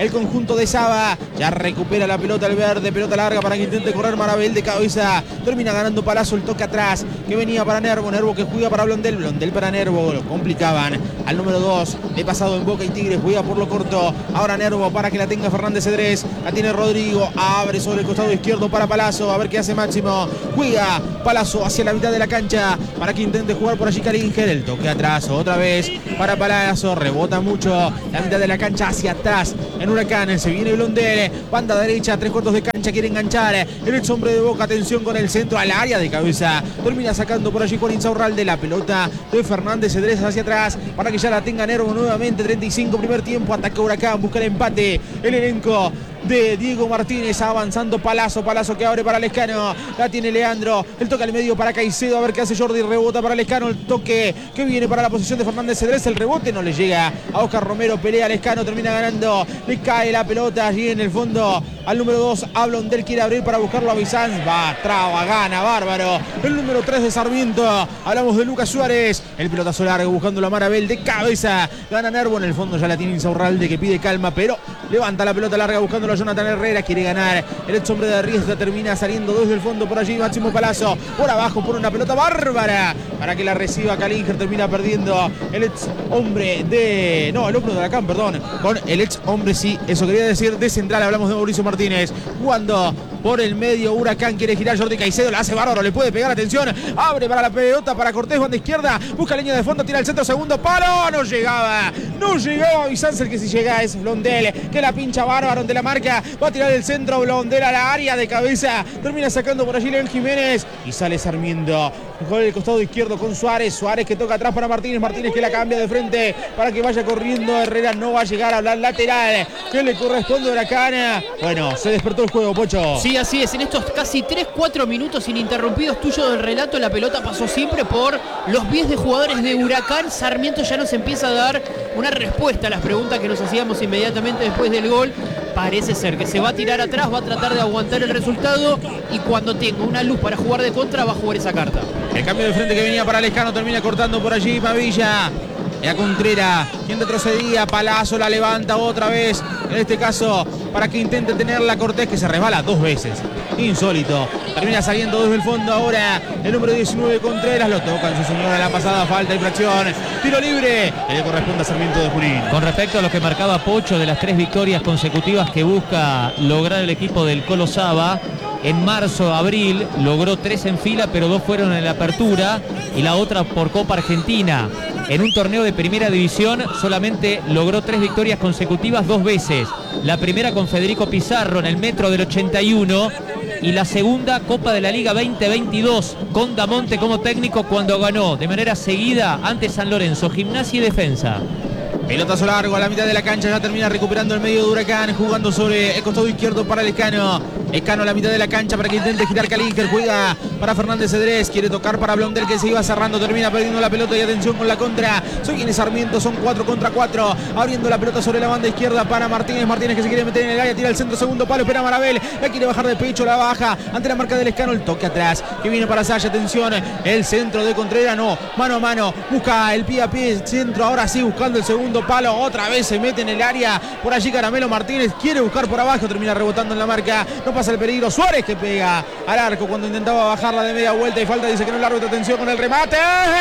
el conjunto de Saba. Ya recupera la pelota el verde, pelota larga para que intente correr Marabel de cabeza. Termina ganando Palazzo, el toque atrás que venía para Nervo. Nervo que juega para Blondel, Blondel para Nervo. Lo complicaban al número dos. De pasado en Boca y Tigres, juega por lo corto. Ahora Nervo para que la tenga Fernández Cedrés. La tiene Rodrigo, abre sobre el costado izquierdo para Palazzo. A ver qué hace Máximo. Juega Palazzo hacia la mitad de la cancha para que intente jugar por allí Calinger. El toque atrás otra vez para Palazzo. Rebota mucho la mitad de la cancha hacia atrás en Huracán. Se viene Blondel, banda derecha, tres cuartos de cancha, quiere enganchar el ex hombre de Boca. Atención con el centro al área de cabeza. Termina sacando por allí Juan Insaurralde la pelota de Fernández Cedrés hacia atrás para que ya la tenga Nervo nuevamente. treinta y cinco primer tiempo, ataca Huracán, busca el empate. El elenco de Diego Martínez, avanzando Palazzo, Palazzo que abre para Lescano, la tiene Leandro, el toque al medio para Caicedo, a ver qué hace Jordi, rebota para Lescano, el toque que viene para la posición de Fernández Cedrés, el rebote no le llega a Oscar Romero, pelea Lescano, termina ganando, le cae la pelota allí en el fondo al número dos, a Blondel, quiere abrir para buscarlo a Bizanz, va, traba, gana, bárbaro, el número tres de Sarmiento, hablamos de Lucas Suárez, el pelotazo largo buscando la Marabel de cabeza, gana Nervo, en el fondo ya la tiene Insaurralde que pide calma, pero levanta la pelota larga buscando a Jonathan Herrera, quiere ganar el ex hombre de Riestra, termina saliendo desde el fondo por allí Máximo Palazzo, por abajo por una pelota bárbara para que la reciba Calinger, termina perdiendo el ex hombre de, no, el hombre de Huracán, perdón, con el ex hombre, sí, eso quería decir, de central, hablamos de Mauricio Martínez, jugando por el medio, Huracán quiere girar Jordi Caicedo, la hace bárbaro, le puede pegar, atención, abre para la pelota para Cortés, banda izquierda, busca línea de fondo, tira el centro, segundo palo, no llegaba, no llegaba Bizanz, el que si llega es Blondel, que la pincha bárbaro ante la marca, va a tirar el centro, Blondel a la área de cabeza, termina sacando por allí León Jiménez y sale Sarmiento, con el costado izquierdo con Suárez, Suárez que toca atrás para Martínez, Martínez que la cambia de frente para que vaya corriendo, Herrera no va a llegar a la lateral que le corresponde a Huracán. Bueno, se despertó el juego, Pocho. Sí, así es, en estos casi tres cuatro minutos ininterrumpidos tuyos del relato, la pelota pasó siempre por los pies de jugadores de Huracán. Sarmiento ya nos empieza a dar una respuesta a las preguntas que nos hacíamos inmediatamente después del gol. Parece ser que se va a tirar atrás, va a tratar de aguantar el resultado y cuando tenga una luz para jugar de contra va a jugar esa carta. El cambio de frente que venía para Lescano termina cortando por allí Pavilla. Era Contreras quien retrocedía, Palazzo la levanta otra vez, en este caso para que intente tenerla Cortés, que se resbala dos veces, insólito, termina saliendo desde el fondo ahora el número diecinueve Contreras, lo toca en su señora la pasada, falta, infracción, tiro libre, que le corresponde a Sarmiento de Junín. Con respecto a lo que marcaba Pocho de las tres victorias consecutivas que busca lograr el equipo del Colo Saba, en marzo, abril, logró tres en fila, pero dos fueron en la apertura y la otra por Copa Argentina. En un torneo de primera división solamente logró tres victorias consecutivas dos veces. La primera con Federico Pizarro en el Metro del ochenta y uno y la segunda Copa de la Liga veinte veintidós con Damonte como técnico cuando ganó de manera seguida ante San Lorenzo, Gimnasia y Defensa. Pelotazo largo a la mitad de la cancha, ya termina recuperando el medio de Huracán, jugando sobre el costado izquierdo para Lescano. Lescano a la mitad de la cancha para que intente girar Calinger, juega para Fernández Cedrés, quiere tocar para Blondel que se iba cerrando, termina perdiendo la pelota y atención con la contra. Soy quien es Sarmiento, son cuatro contra cuatro, abriendo la pelota sobre la banda izquierda para Martínez, Martínez que se quiere meter en el área, tira el centro, segundo palo, espera Marabel, la quiere bajar de pecho, la baja ante la marca de Lescano, el toque atrás que viene para Saya, atención, el centro de Contreras, no, mano a mano, busca el pie a pie, centro, ahora sí buscando el segundo palo, otra vez se mete en el área, por allí Caramelo Martínez, quiere buscar por abajo, termina rebotando en la marca, no pasa el peligro, Suárez que pega al arco cuando intentaba bajarla de media vuelta y falta, dice que no el árbitro, atención con el remate,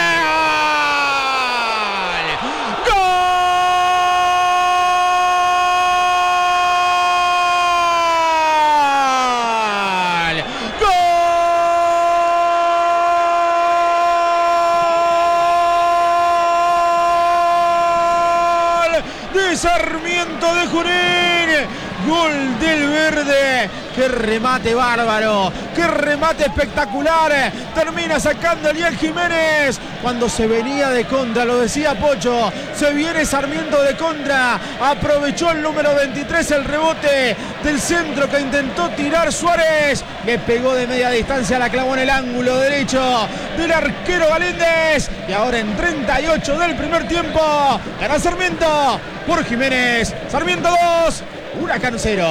¡gol! De Sarmiento de Junín, gol del verde, qué remate bárbaro, qué remate espectacular, termina sacando Eliel Jiménez cuando se venía de contra, lo decía Pocho, se viene Sarmiento de contra, aprovechó el número veintitrés el rebote del centro que intentó tirar Suárez, que pegó de media distancia, la clavó en el ángulo derecho del arquero Galíndez y ahora en treinta y ocho del primer tiempo gana Sarmiento por Jiménez, Sarmiento dos, Huracán cero.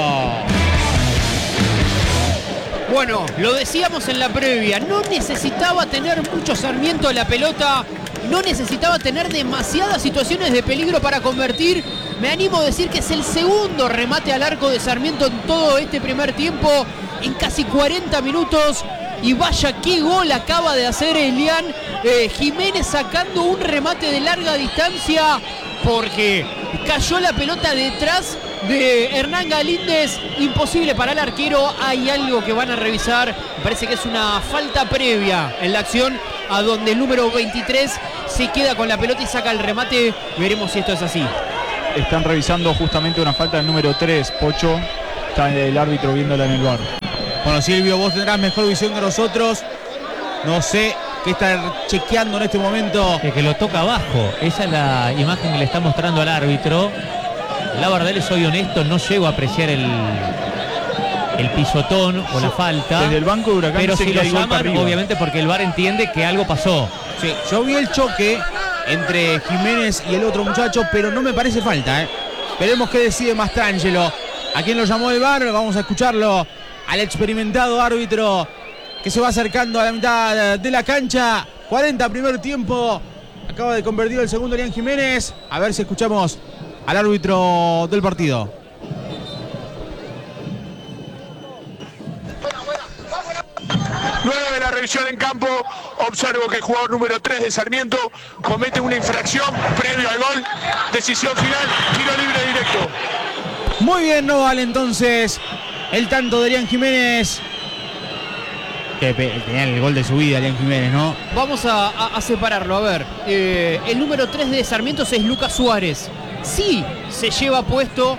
Bueno, lo decíamos en la previa, no necesitaba tener mucho Sarmiento la pelota, no necesitaba tener demasiadas situaciones de peligro para convertir, Me animo a decir que es el segundo remate al arco de Sarmiento en todo este primer tiempo, en casi cuarenta minutos. Y vaya qué gol acaba de hacer Elian eh, Jiménez, sacando un remate de larga distancia, porque cayó la pelota detrás de Hernán Galíndez. Imposible para el arquero. Hay algo que van a revisar. Me parece que es una falta previa en la acción, a donde el número veintitrés se queda con la pelota y saca el remate. Veremos si esto es así. Están revisando justamente una falta del número tres, Pocho. Está el árbitro viéndola en el bar. Bueno, Silvio, vos tendrás mejor visión que nosotros. No sé qué está chequeando en este momento. Es que lo toca abajo. Esa es la imagen que le está mostrando al árbitro. La verdad, les soy honesto, no llego a apreciar el, el pisotón o la falta. Desde el banco de Huracán, pero si lo llaman, llaman, obviamente porque el V A R entiende que algo pasó. Sí, yo vi el choque entre Jiménez y el otro muchacho, pero no me parece falta, ¿eh? Veremos qué decide Mastrangelo. ¿A quién lo llamó el V A R? Vamos a escucharlo al experimentado árbitro que se va acercando a la mitad de la cancha. cuarenta primer tiempo. Acaba de convertir el segundo Elian Jiménez. A ver si escuchamos al árbitro del partido. Luego de la revisión en campo, observo que el jugador número tres de Sarmiento comete una infracción previo al gol. Decisión final, tiro libre directo. Muy bien, no vale entonces el tanto de Elian Jiménez. Que tenía el gol de su vida, Elian Jiménez, ¿no? Vamos a, a, a separarlo, a ver. Eh, el número tres de Sarmiento es Lucas Suárez. Sí, se lleva puesto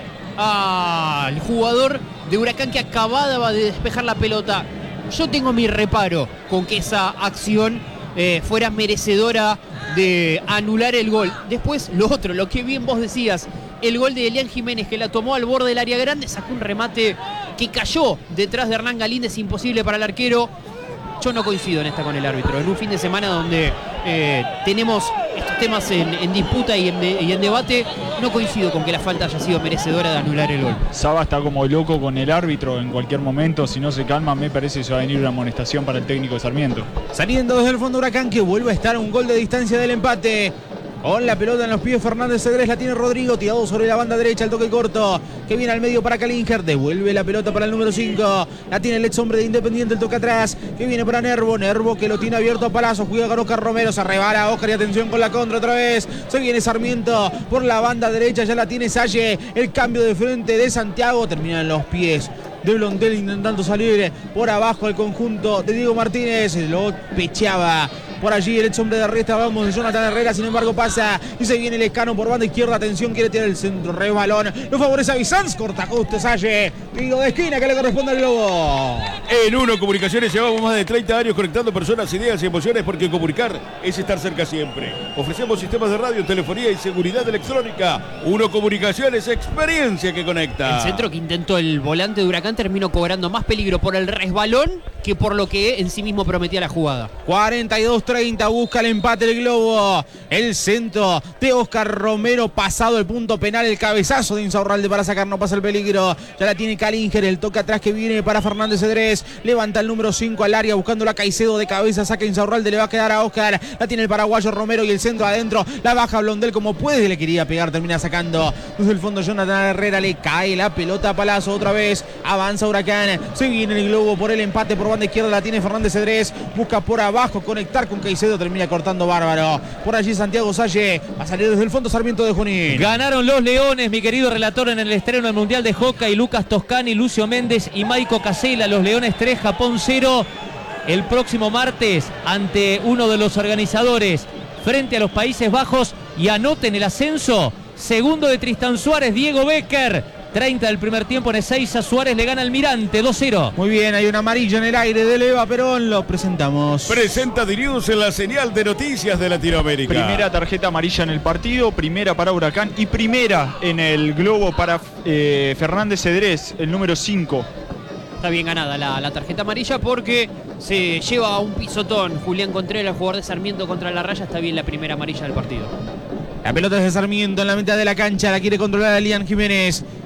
al jugador de Huracán que acababa de despejar la pelota. Yo tengo mi reparo con que esa acción eh, fuera merecedora de anular el gol. Después, lo otro, lo que bien vos decías, el gol de Elian Jiménez, que la tomó al borde del área grande, sacó un remate que cayó detrás de Hernán Galíndez, imposible para el arquero. Yo no coincido en esta con el árbitro. En un fin de semana donde eh, tenemos estos temas en, en disputa y en, de, y en debate, no coincido con que la falta haya sido merecedora de anular el gol. Saba está como loco con el árbitro en cualquier momento. Si no se calma, me parece que se va a venir una amonestación para el técnico de Sarmiento. Saliendo desde el fondo Huracán, que vuelve a estar a un gol de distancia del empate. Con la pelota en los pies Fernández Cedrés, la tiene Rodrigo, tirado sobre la banda derecha, el toque corto, que viene al medio para Kalinger, devuelve la pelota para el número cinco, la tiene el ex hombre de Independiente, el toque atrás, que viene para Nervo, Nervo que lo tiene abierto a Palazzo, juega con Oscar Romero, se rebala Oscar y atención con la contra otra vez, se viene Sarmiento por la banda derecha, ya la tiene Salle, el cambio de frente de Santiago, termina en los pies de Blondel intentando salir por abajo el conjunto de Diego Martínez, lo pecheaba por allí el ex hombre de Riestra, vamos de Jonathan Herrera, sin embargo pasa y se viene el Escano por banda izquierda, atención, quiere tirar el centro, rebalón, lo favorece a Bizanz, corta justo Salle, tiro de esquina que le corresponde al Globo. En Uno Comunicaciones llevamos más de treinta años conectando personas, ideas y emociones, porque comunicar es estar cerca siempre. Ofrecemos sistemas de radio, telefonía y seguridad electrónica. Uno Comunicaciones, experiencia que conecta. El centro que intentó el volante de Huracán terminó cobrando más peligro por el resbalón que por lo que en sí mismo prometía la jugada. cuarenta y dos treinta, busca el empate el Globo. El centro de Oscar Romero, pasado el punto penal, el cabezazo de Insaurralde para sacar, no pasa el peligro. Ya la tiene Kalinger, el toque atrás que viene para Fernández Cedrés. Levanta el número cinco al área, buscando la Caicedo de cabeza, saca Insaurralde, le va a quedar a Oscar. La tiene el paraguayo Romero y el centro adentro. La baja Blondel como puede, le quería pegar, termina sacando. Desde el fondo Jonathan Herrera, le cae la pelota a Palazzo otra vez. Avanza Huracán, se viene el Globo por el empate por banda izquierda, la tiene Fernández Cedrés. Busca por abajo conectar con Caicedo, termina cortando bárbaro. Por allí Santiago Salle, va a salir desde el fondo Sarmiento de Junín. Ganaron los Leones, mi querido relator, en el estreno del Mundial de Hockey. Lucas Toscani, Lucio Méndez y Maico Casela. Los Leones tres, Japón cero. El próximo martes ante uno de los organizadores frente a los Países Bajos. Y anoten el ascenso. Segundo de Tristan Suárez, Diego Becker. treinta del primer tiempo en Ezeiza, Suárez le gana al Mirante, dos cero. Muy bien, hay una amarilla en el aire de Eva Perón, lo presentamos. Presenta Dirius en la señal de noticias de Latinoamérica. Primera tarjeta amarilla en el partido, primera para Huracán y primera en el Globo para eh, Fernández Cedrés, el número cinco. Está bien ganada la, la tarjeta amarilla porque se lleva un pisotón Julián Contreras, jugador de Sarmiento, contra la raya. Está bien la primera amarilla del partido. La pelota es de Sarmiento en la mitad de la cancha, la quiere controlar Elian Jiménez.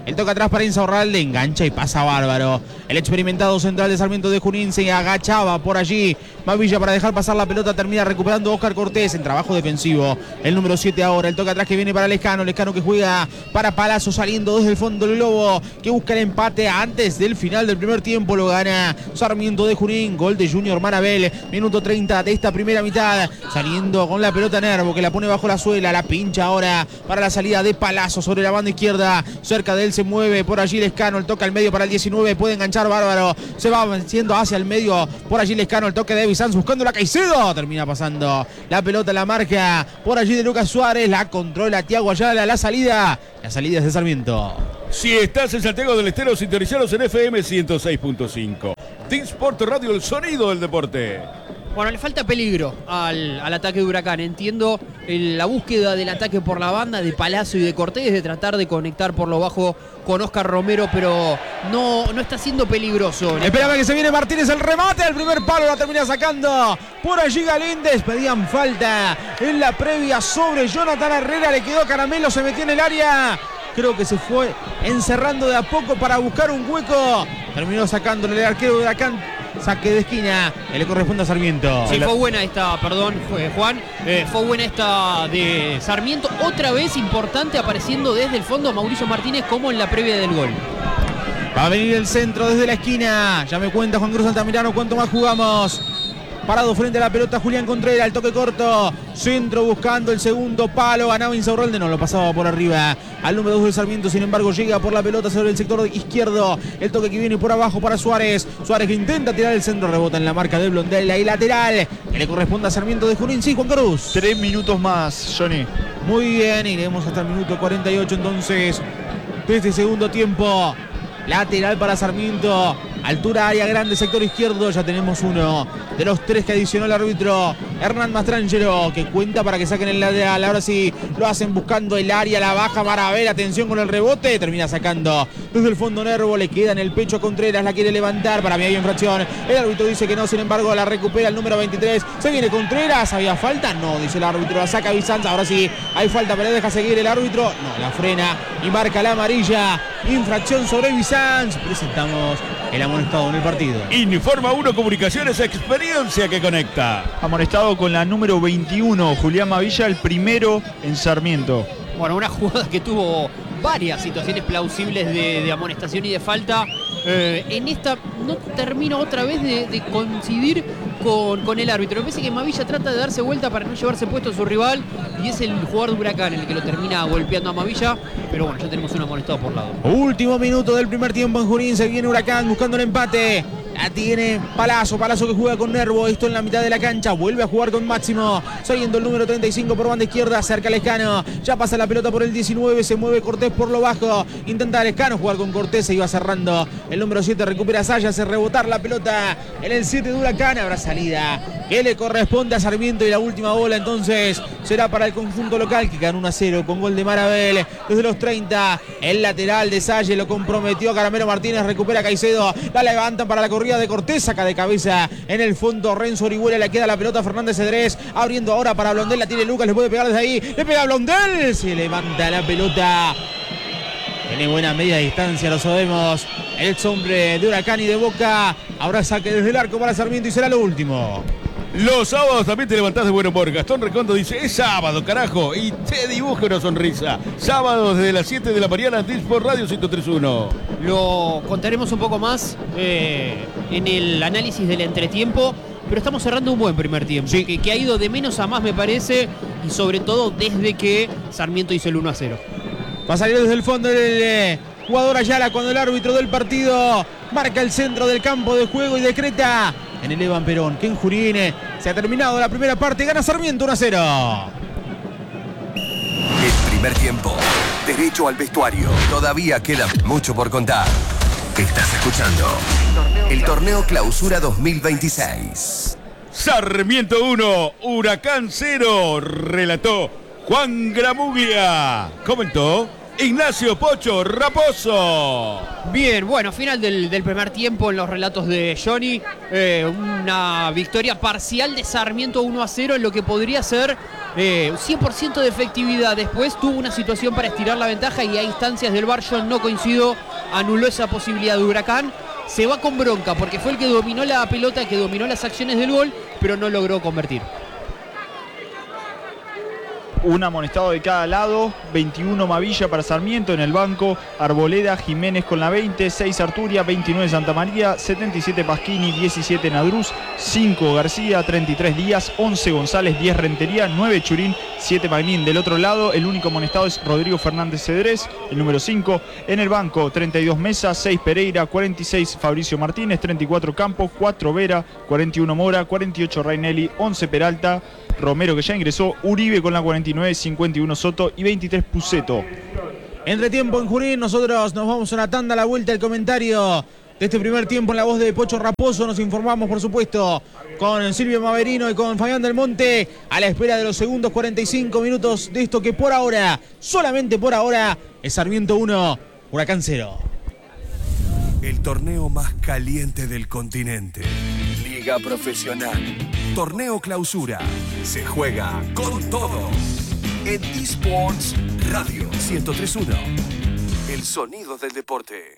El toque atrás para Insaurralde, engancha y pasa bárbaro. El experimentado central de Sarmiento de Junín se agachaba por allí. Mavilla para dejar pasar la pelota, termina recuperando Oscar Cortés en trabajo defensivo. El número siete ahora, el toque atrás que viene para Lescano. Lescano que juega para Palazzo saliendo desde el fondo del globo, que busca el empate antes del final del primer tiempo. Lo gana Sarmiento de Junín, gol de Junior Marabel. Minuto treinta de esta primera mitad. Saliendo con la pelota Nervo, que la pone bajo la suela. La pincha ahora para la salida de Palazzo sobre la banda izquierda. Cerca de él se mueve por allí Lescano. El toque al medio para el diecinueve. Puede enganchar bárbaro. Se va venciendo hacia el medio por allí Lescano. El toque de Bizanz buscando la Caicedo. Termina pasando la pelota, la marca por allí de Lucas Suárez. La controla Thiago Ayala. La salida. La salida es de Sarmiento. Si estás en Santiago del Estero, sintonizaros en F M ciento seis punto cinco. T-Sport Radio, el sonido del deporte. Bueno, le falta peligro al, al ataque de Huracán. Entiendo el, la búsqueda del ataque por la banda de Palazzo y de Cortés, de tratar de conectar por lo bajo con Oscar Romero, pero no, no está siendo peligroso. Esperaba que se viene Martínez, el remate al primer palo, la termina sacando por allí Galíndez. Pedían falta en la previa sobre Jonathan Herrera, le quedó Caramelo, se metió en el área. Creo que se fue encerrando de a poco para buscar un hueco. Terminó sacándole el arquero de Huracán. Saque de esquina, que le corresponde a Sarmiento. Sí, fue buena esta, perdón, fue Juan, eh, fue buena esta de Sarmiento. Otra vez importante apareciendo desde el fondo Mauricio Martínez como en la previa del gol. Va a venir el centro desde la esquina. Ya me cuenta Juan Cruz Altamirano cuánto más jugamos. Parado frente a la pelota Julián Contreras, el toque corto, centro buscando el segundo palo, ganaba Insaurralde, no lo pasaba por arriba al número dos del Sarmiento, sin embargo llega por la pelota sobre el sector izquierdo, el toque que viene por abajo para Suárez, Suárez que intenta tirar el centro, rebota en la marca de Blondel, ahí lateral, que le corresponde a Sarmiento de Junín. Sí, Juan Cruz. Tres minutos más, Johnny. Muy bien, iremos hasta el minuto cuarenta y ocho entonces de este segundo tiempo. Lateral para Sarmiento, altura área grande, sector izquierdo. Ya tenemos uno de los tres que adicionó el árbitro Hernán Mastrangelo, que cuenta para que saquen el lateral. Ahora sí lo hacen buscando el área, la baja Marabel, atención con el rebote, termina sacando desde el fondo Nervo, le queda en el pecho a Contreras, la quiere levantar, para mí hay infracción, el árbitro dice que no, sin embargo la recupera el número veintitrés, se viene Contreras, ¿había falta? No, dice el árbitro, la saca Bizanz, ahora sí hay falta, pero deja seguir el árbitro, no, la frena y marca la amarilla, infracción sobre Bizanz. Presentamos el amonestado en el partido. Informa uno Comunicaciones, experiencia que conecta. Amonestado con la número veintiuno, Julián Mavilla, el primero en Sarmiento. Bueno, una jugada que tuvo varias situaciones plausibles de, de amonestación y de falta. Eh, en esta no termino otra vez de, de coincidir con, con el árbitro. Me parece que Mavilla trata de darse vuelta para no llevarse puesto a su rival y es el jugador de Huracán el que lo termina golpeando a Mavilla. Pero bueno, ya tenemos un amonestado por lado. Último minuto del primer tiempo en Junín. Se viene Huracán buscando el empate. La tiene Palazzo, Palazzo que juega con Nervo, esto en la mitad de la cancha, vuelve a jugar con Máximo, saliendo el número treinta y cinco por banda izquierda, cerca Lescano, ya pasa la pelota por el diecinueve, se mueve Cortés por lo bajo, intenta Lescano jugar con Cortés, se iba cerrando, el número siete recupera Saya, hace rebotar la pelota en el siete de Huracán, habrá salida que le corresponde a Sarmiento y la última bola entonces será para el conjunto local que ganó uno a cero con gol de Marabel desde los treinta, el lateral de Salle lo comprometió a Caramelo Martínez, recupera Caicedo, la levantan para la corrida de Cortés, saca de cabeza en el fondo Renzo Orihuela, le queda la pelota a Fernández Cedrés, abriendo ahora para Blondel, la tiene Lucas, le puede pegar desde ahí, le pega a Blondel, se levanta la pelota, tiene buena media distancia, lo sabemos, el hombre de Huracán y de Boca, ahora saque desde el arco para Sarmiento y será lo último. Los sábados también te levantás de buen humor. Gastón Recondo dice, es sábado, carajo, y te dibuja una sonrisa. Sábados desde las siete de la mañana, T-Sport Radio ciento tres punto uno. Lo contaremos un poco más eh, en el análisis del entretiempo, pero estamos cerrando un buen primer tiempo, sí. que, que ha ido de menos a más, me parece, y sobre todo desde que Sarmiento hizo el uno a cero. Va a salir desde el fondo el eh, jugador Ayala cuando el árbitro del partido marca el centro del campo de juego y decreta en el Evan Perón, que en Junín se ha terminado la primera parte, gana Sarmiento uno a cero. El primer tiempo, derecho al vestuario, todavía queda mucho por contar. Estás escuchando el Torneo Clausura dos mil veintiséis. Sarmiento uno, Huracán cero, relató Juan Gramuglia, comentó Ignacio Pocho Raposo. Bien, bueno, final del, del primer tiempo en los relatos de Johnny. Eh, una victoria parcial de Sarmiento uno a cero en lo que podría ser eh, cien por ciento de efectividad. Después tuvo una situación para estirar la ventaja y a instancias del V A R, yo no coincido, anuló esa posibilidad de Huracán. Se va con bronca porque fue el que dominó la pelota, que dominó las acciones del gol, pero no logró convertir. Un amonestado de cada lado, veintiuno Mavilla para Sarmiento en el banco, Arboleda, Jiménez con la veinte, seis Arturia, veintinueve Santa María, setenta y siete Pasquini, diecisiete Nadruz, cinco García, treinta y tres Díaz, once González, diez Rentería, nueve Churín, siete Magnín. Del otro lado, el único amonestado es Rodrigo Fernández Cedrés, el número cinco. En el banco, treinta y dos Mesa, seis Pereira, cuarenta y seis Fabricio Martínez, treinta y cuatro Campos, cuatro Vera, cuarenta y uno Mora, cuarenta y ocho Rainelli, once Peralta, Romero que ya ingresó, Uribe con la cuarenta y nueve, cincuenta y uno Soto y veintitrés Puceto. Entretiempo en Junín, nosotros nos vamos a una tanda, a la vuelta, el comentario de este primer tiempo en la voz de Pocho Raposo. Nos informamos, por supuesto, con Silvio Maverino y con Fabián Del Monte, a la espera de los segundos cuarenta y cinco minutos de esto que por ahora, solamente por ahora, es Sarmiento uno, Huracán cero. El torneo más caliente del continente. Liga Profesional. Torneo Clausura. Se juega con todo. En eSports Radio ciento tres punto uno. El sonido del deporte.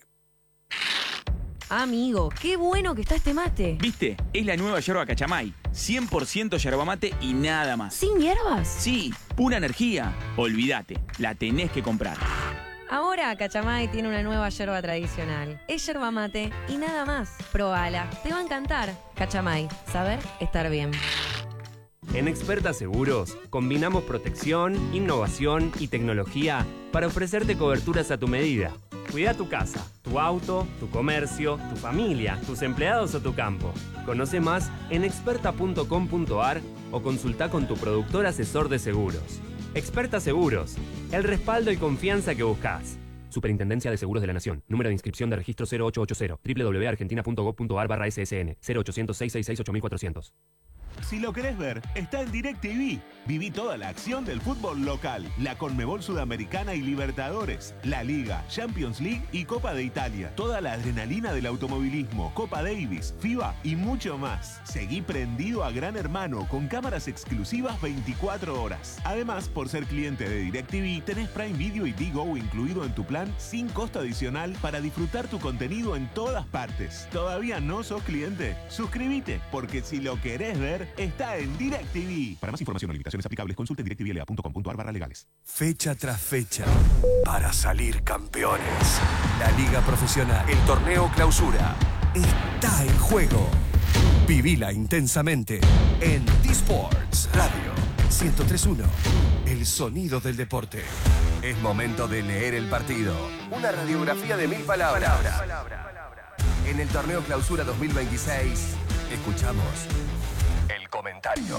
Amigo, qué bueno que está este mate. ¿Viste? Es la nueva yerba Cachamay. cien por ciento yerba mate y nada más. ¿Sin hierbas? Sí, pura energía. Olvídate, la tenés que comprar. Ahora Cachamay tiene una nueva yerba tradicional. Es yerba mate y nada más. Probala, te va a encantar. Cachamay, saber estar bien. En Experta Seguros combinamos protección, innovación y tecnología para ofrecerte coberturas a tu medida. Cuida tu casa, tu auto, tu comercio, tu familia, tus empleados o tu campo. Conoce más en experta punto com punto a r o consulta con tu productor asesor de seguros. Experta Seguros, el respaldo y confianza que buscas. Superintendencia de Seguros de la Nación. Número de inscripción de registro cero ocho ocho cero. doble u doble u doble u punto argentina punto gob punto a r barra S S N. cero ochocientos, seiscientos sesenta y seis, ocho mil cuatrocientos. Si lo querés ver, está en DirecTV. Viví toda la acción del fútbol local, la Conmebol Sudamericana y Libertadores, la Liga, Champions League y Copa de Italia. Toda la adrenalina del automovilismo, Copa Davis, FIBA y mucho más. Seguí prendido a Gran Hermano con cámaras exclusivas veinticuatro horas. Además, por ser cliente de DirecTV, tenés Prime Video y Digo incluido en tu plan sin costo adicional para disfrutar tu contenido en todas partes. ¿Todavía no sos cliente? Suscríbete, porque si lo querés ver, está en DirecTV. Para más información o limitaciones aplicables, consulte en directivl punto com punto a r barra legales. Fecha tras fecha, para salir campeones. La Liga Profesional, el Torneo Clausura, está en juego. Vivila intensamente en eSports Radio ciento tres punto uno. El sonido del deporte. Es momento de leer el partido. Una radiografía de mil palabras. En el Torneo Clausura dos mil veintiséis, escuchamos el comentario.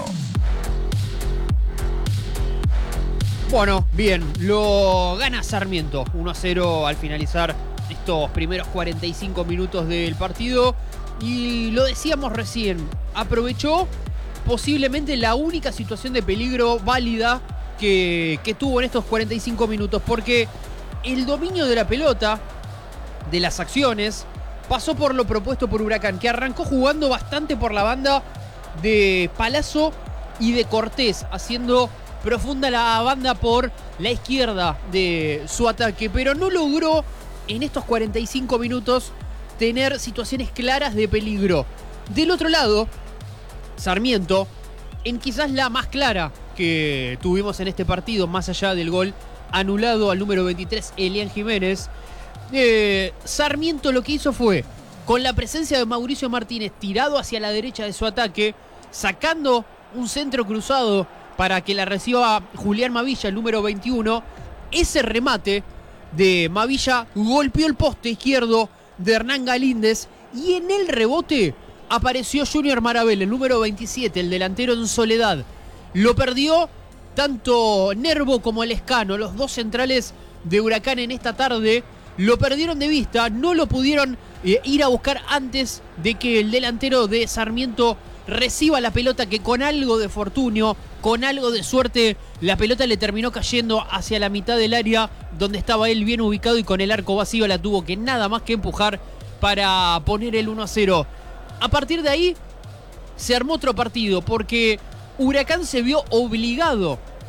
Bueno, bien, lo gana Sarmiento uno a cero al finalizar estos primeros cuarenta y cinco minutos del partido. Y lo decíamos recién, aprovechó posiblemente la única situación de peligro válida que, que tuvo en estos cuarenta y cinco minutos, porque el dominio de la pelota, de las acciones, pasó por lo propuesto por Huracán, que arrancó jugando bastante por la banda de Palazzo y de Cortés, haciendo profunda la banda por la izquierda de su ataque, pero no logró en estos cuarenta y cinco minutos tener situaciones claras de peligro. Del otro lado, Sarmiento, en quizás la más clara que tuvimos en este partido, más allá del gol anulado al número veintitrés, Elian Jiménez, eh, Sarmiento lo que hizo fue, con la presencia de Mauricio Martínez tirado hacia la derecha de su ataque, sacando un centro cruzado para que la reciba Julián Mavilla, el número veintiuno, ese remate de Mavilla golpeó el poste izquierdo de Hernán Galíndez y en el rebote apareció Junior Marabel, el número veintisiete, el delantero en soledad. Lo perdió tanto Nervo como Lescano, los dos centrales de Huracán en esta tarde, lo perdieron de vista, no lo pudieron eh, ir a buscar antes de que el delantero de Sarmiento reciba la pelota, que con algo de fortunio, con algo de suerte, la pelota le terminó cayendo hacia la mitad del área donde estaba él bien ubicado y con el arco vacío la tuvo que nada más que empujar para poner el uno a cero. A partir de ahí se armó otro partido porque Huracán se vio obligado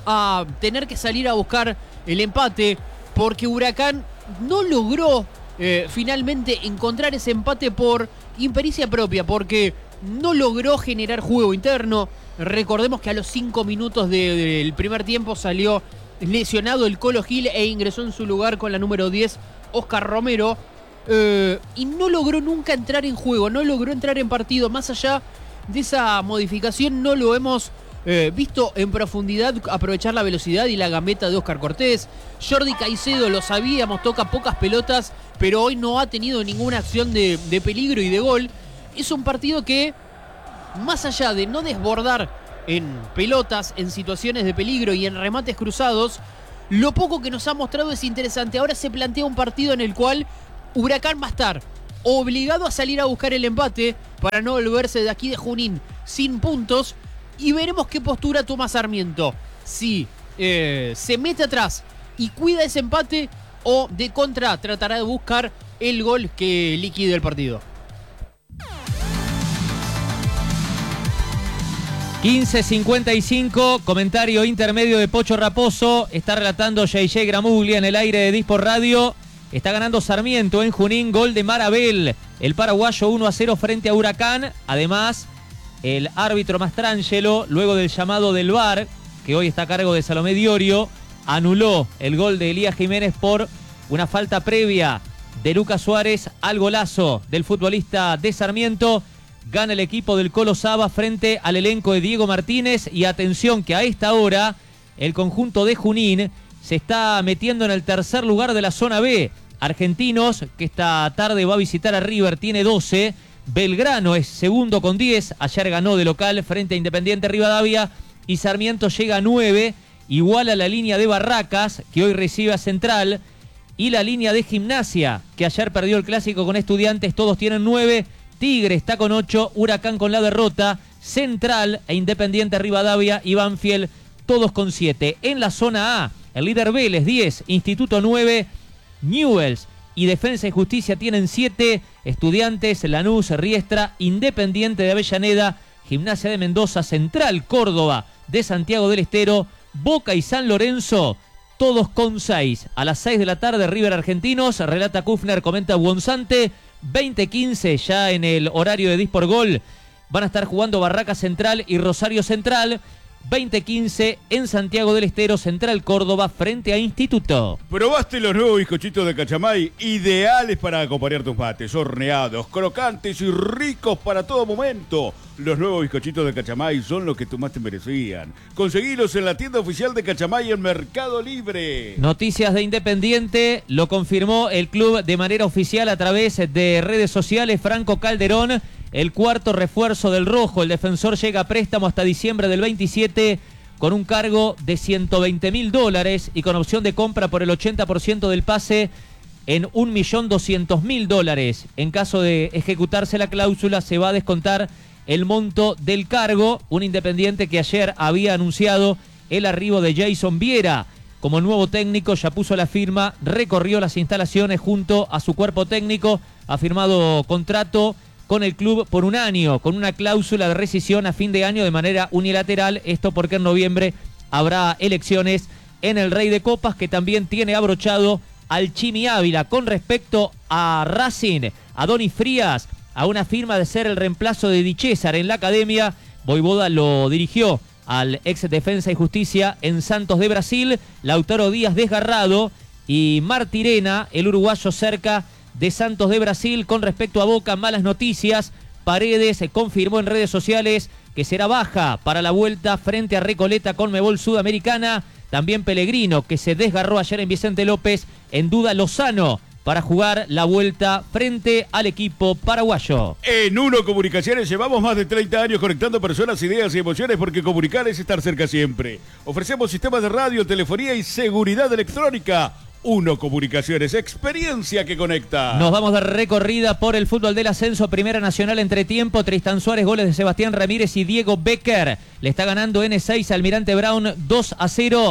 a tener que salir a buscar el empate, porque Huracán no logró eh, finalmente encontrar ese empate por impericia propia, porque no logró generar juego interno. Recordemos que a los cinco minutos de, del primer tiempo salió lesionado el Colo Gil e ingresó en su lugar con la número diez, Oscar Romero. Eh, y no logró nunca entrar en juego, no logró entrar en partido. Más allá de esa modificación, no lo hemos eh, visto en profundidad aprovechar la velocidad y la gambeta de Oscar Cortés. Jordi Caicedo, lo sabíamos, toca pocas pelotas, pero hoy no ha tenido ninguna acción de, de peligro y de gol. Es un partido que, más allá de no desbordar en pelotas, en situaciones de peligro y en remates cruzados, lo poco que nos ha mostrado es interesante. Ahora se plantea un partido en el cual Huracán va a estar obligado a salir a buscar el empate para no volverse de aquí de Junín sin puntos, y veremos qué postura toma Sarmiento. Si eh, se mete atrás y cuida ese empate, o de contra tratará de buscar el gol que liquide el partido. quince cincuenta y cinco, comentario intermedio de Pocho Raposo. Está relatando J J Gramuglia en el aire de Disport Radio. Está ganando Sarmiento en Junín, gol de Marabel, el paraguayo, uno a cero frente a Huracán. Además, el árbitro Mastrangelo, luego del llamado del V A R, que hoy está a cargo de Salomé Diorio, anuló el gol de Elías Jiménez por una falta previa de Lucas Suárez al golazo del futbolista de Sarmiento. Gana el equipo del Colo Saba frente al elenco de Diego Martínez. Y atención que a esta hora el conjunto de Junín se está metiendo en el tercer lugar de la zona B. Argentinos, que esta tarde va a visitar a River, tiene doce. Belgrano es segundo con diez. Ayer ganó de local frente a Independiente Rivadavia. Y Sarmiento llega a nueve. Igual a la línea de Barracas, que hoy recibe a Central. Y la línea de Gimnasia, que ayer perdió el clásico con Estudiantes. Todos tienen nueve. Tigre está con ocho, Huracán con la derrota, Central e Independiente Rivadavia y Banfield todos con siete. En la zona A, el líder Vélez diez, Instituto nueve, Newell's y Defensa y Justicia tienen siete, Estudiantes, Lanús, Riestra, Independiente de Avellaneda, Gimnasia de Mendoza, Central, Córdoba de Santiago del Estero, Boca y San Lorenzo todos con seis. A las seis de la tarde, River Argentinos, relata Kufner, comenta Buonsante. veinte quince ya en el horario de Disport Gol van a estar jugando Barraca Central y Rosario Central. veinte quince en Santiago del Estero, Central Córdoba frente a Instituto. ¿Probaste los nuevos bizcochitos de Cachamay? Ideales para acompañar tus mates, horneados, crocantes y ricos para todo momento. Los nuevos bizcochitos de Cachamay son los que tú más te merecían. Conseguilos en la tienda oficial de Cachamay en Mercado Libre. Noticias de Independiente, lo confirmó el club de manera oficial a través de redes sociales. Franco Calderón, el cuarto refuerzo del rojo. El defensor llega a préstamo hasta diciembre del veintisiete con un cargo de ciento veinte mil dólares y con opción de compra por el ochenta por ciento del pase en un millón doscientos mil dólares. En caso de ejecutarse la cláusula, se va a descontar el monto del cargo. Un Independiente que ayer había anunciado el arribo de Jason Viera como nuevo técnico, ya puso la firma, recorrió las instalaciones junto a su cuerpo técnico, ha firmado contrato con el club por un año, con una cláusula de rescisión a fin de año de manera unilateral. Esto porque en noviembre habrá elecciones en el Rey de Copas, que también tiene abrochado al Chimi Ávila. Con respecto a Racing, a Doni Frías, a una firma de ser el reemplazo de Di César en la academia, Voivoda lo dirigió al ex Defensa y Justicia en Santos de Brasil. Lautaro Díaz desgarrado y Martirena, el uruguayo, cerca de Santos de Brasil. Con respecto a Boca, malas noticias. Paredes confirmó en redes sociales que será baja para la vuelta frente a Recoleta Conmebol Sudamericana. También Pellegrino, que se desgarró ayer en Vicente López. En duda Lozano para jugar la vuelta frente al equipo paraguayo. En Uno Comunicaciones llevamos más de treinta años conectando personas, ideas y emociones, porque comunicar es estar cerca siempre. Ofrecemos sistemas de radio, telefonía y seguridad electrónica. Uno Comunicaciones, experiencia que conecta. Nos vamos de recorrida por el fútbol del ascenso. Primera Nacional, entretiempo. Tristan Suárez, goles de Sebastián Ramírez y Diego Becker. Le está ganando N seis Almirante Brown dos a cero.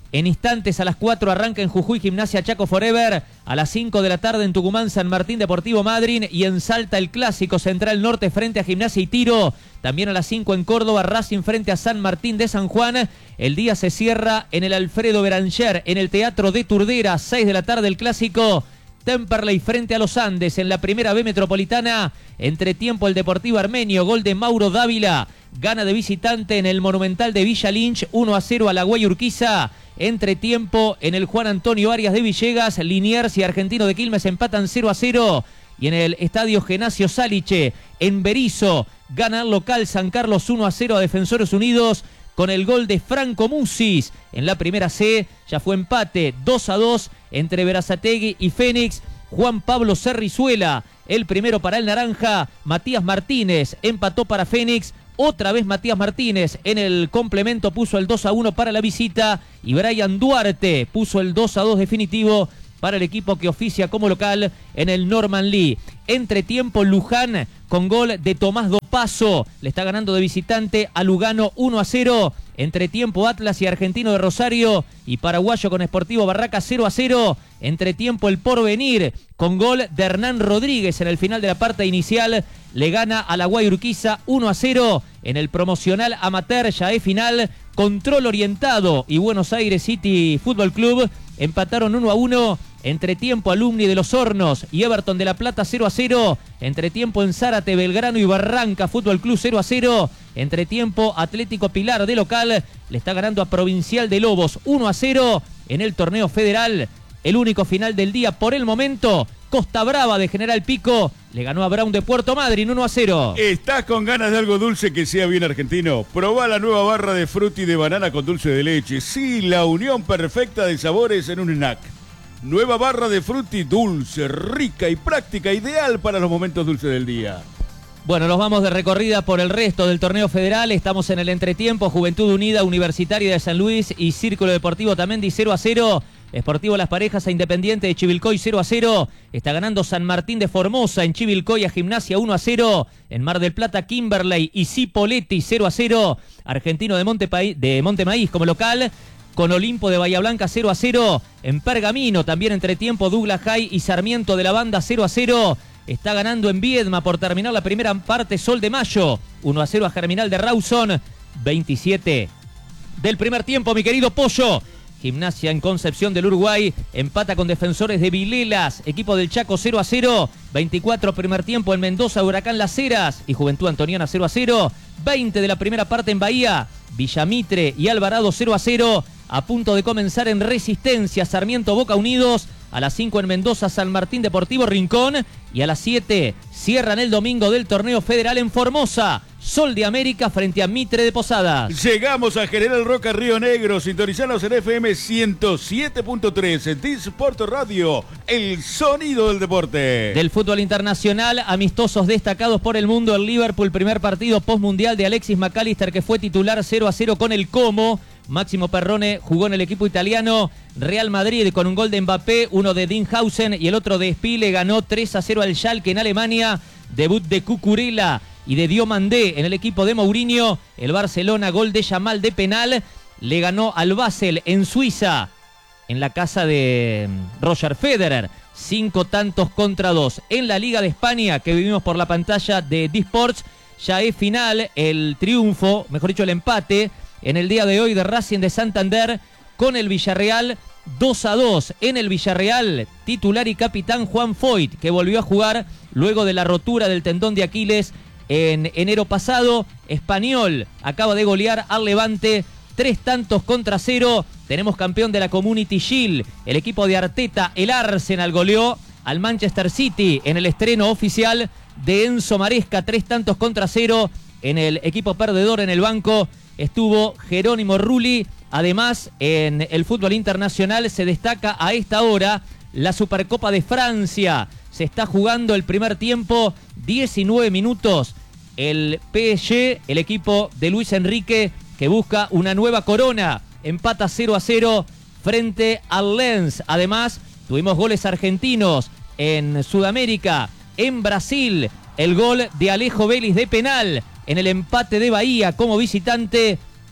En instantes a las cuatro arranca en Jujuy Gimnasia Chaco Forever. A las cinco de la tarde en Tucumán San Martín Deportivo Madryn. Y en Salta el clásico Central Norte frente a Gimnasia y Tiro. También a las cinco en Córdoba Racing frente a San Martín de San Juan. El día se cierra en el Alfredo Beranger en el Teatro de Turdera. seis de la tarde el clásico Temperley frente a los Andes en la primera B metropolitana. Entre tiempo el Deportivo Armenio, gol de Mauro Dávila. Gana de visitante en el Monumental de Villa Lynch, uno a cero a la Guay Urquiza. Entre tiempo en el Juan Antonio Arias de Villegas, Liniers y Argentino de Quilmes empatan cero a cero. Y en el Estadio Genasio Saliche, en Berizo, gana el local San Carlos uno a cero a Defensores Unidos con el gol de Franco Musis. En la primera C ya fue empate dos a dos entre Berazategui y Fénix. Juan Pablo Cerrizuela, el primero para el Naranja. Matías Martínez empató para Fénix. Otra vez Matías Martínez en el complemento puso el dos a uno para la visita. Y Brian Duarte puso el dos a dos definitivo para el equipo que oficia como local en el Norman Lee. Entre tiempo Luján con gol de Tomás Dopazo. Le está ganando de visitante a Lugano uno a cero. Entre tiempo Atlas y Argentino de Rosario y Paraguayo con Sportivo Barraca cero a cero. Entre tiempo el Porvenir con gol de Hernán Rodríguez en el final de la parte inicial. Le gana a la Guay Urquiza uno a cero. En el promocional amateur ya es final. Control Orientado y Buenos Aires City Fútbol Club empataron uno a uno. Entre tiempo Alumni de los Hornos y Everton de La Plata cero a cero. Entre tiempo en Zárate, Belgrano y Barranca Fútbol Club cero a cero. Entre tiempo Atlético Pilar de local le está ganando a Provincial de Lobos uno a cero. En el torneo federal, el único final del día por el momento, Costa Brava de General Pico le ganó a Brown de Puerto Madryn uno a cero. ¿Estás con ganas de algo dulce que sea bien argentino? Probá la nueva barra de frutti de banana con dulce de leche. Sí, la unión perfecta de sabores en un snack. Nueva barra de frutti dulce, rica y práctica, ideal para los momentos dulces del día. Bueno, nos vamos de recorrida por el resto del torneo federal. Estamos en el entretiempo. Juventud Unida Universitaria de San Luis y Círculo Deportivo Tamendi cero a cero. Sportivo Las Parejas a Independiente de Chivilcoy cero a cero. Está ganando San Martín de Formosa en Chivilcoy a Gimnasia uno a cero. En Mar del Plata Kimberley y Cipoletti cero a cero. Argentino de, Monte de Montemaíz como local con Olimpo de Bahía Blanca cero a cero. En Pergamino también entre tiempo Douglas High y Sarmiento de la Banda cero a cero. Está ganando en Viedma por terminar la primera parte Sol de Mayo uno a cero a Germinal de Rawson. veintisiete del primer tiempo, mi querido Pollo. Gimnasia en Concepción del Uruguay empata con Defensores de Vilelas, equipo del Chaco cero a cero. veinticuatro primer tiempo en Mendoza, Huracán Las Heras y Juventud Antoniana cero a cero. veinte de la primera parte en Bahía, Villamitre y Alvarado cero a cero. A punto de comenzar en Resistencia, Sarmiento Boca Unidos. A las cinco en Mendoza, San Martín Deportivo Rincón. Y a las siete cierran el domingo del torneo federal en Formosa. Sol de América frente a Mitre de Posadas. Llegamos a General Roca Río Negro. Sintonizanos en F M ciento siete punto tres. Disport Radio, el sonido del deporte. Del fútbol internacional, amistosos destacados por el mundo. El Liverpool, primer partido postmundial de Alexis McAllister, que fue titular cero a cero con el Como. Máximo Perrone jugó en el equipo italiano. Real Madrid con un gol de Mbappé, uno de Dinhausen y el otro de Spile, ganó tres a cero al Schalke en Alemania. Debut de Cucurella y de Diomandé en el equipo de Mourinho. El Barcelona, gol de Yamal de penal, le ganó al Basel en Suiza, en la casa de Roger Federer. Cinco tantos contra dos. En la Liga de España, que vivimos por la pantalla de Disports, ya es final el triunfo, mejor dicho el empate, en el día de hoy de Racing de Santander con el Villarreal dos a dos. En el Villarreal, titular y capitán Juan Foyt, que volvió a jugar luego de la rotura del tendón de Aquiles en enero pasado. Español acaba de golear al Levante, tres tantos contra cero. Tenemos campeón de la Community Shield, el equipo de Arteta. El Arsenal goleó al Manchester City en el estreno oficial de Enzo Maresca, tres tantos contra cero. En el equipo perdedor, en el banco, estuvo Jerónimo Rulli. Además, en el fútbol internacional se destaca a esta hora la Supercopa de Francia. Se está jugando el primer tiempo, diecinueve minutos. El P S G, el equipo de Luis Enrique, que busca una nueva corona, empata cero a cero frente al Lens. Además, tuvimos goles argentinos en Sudamérica. En Brasil, el gol de Alejo Vélez de penal en el empate de Bahía como visitante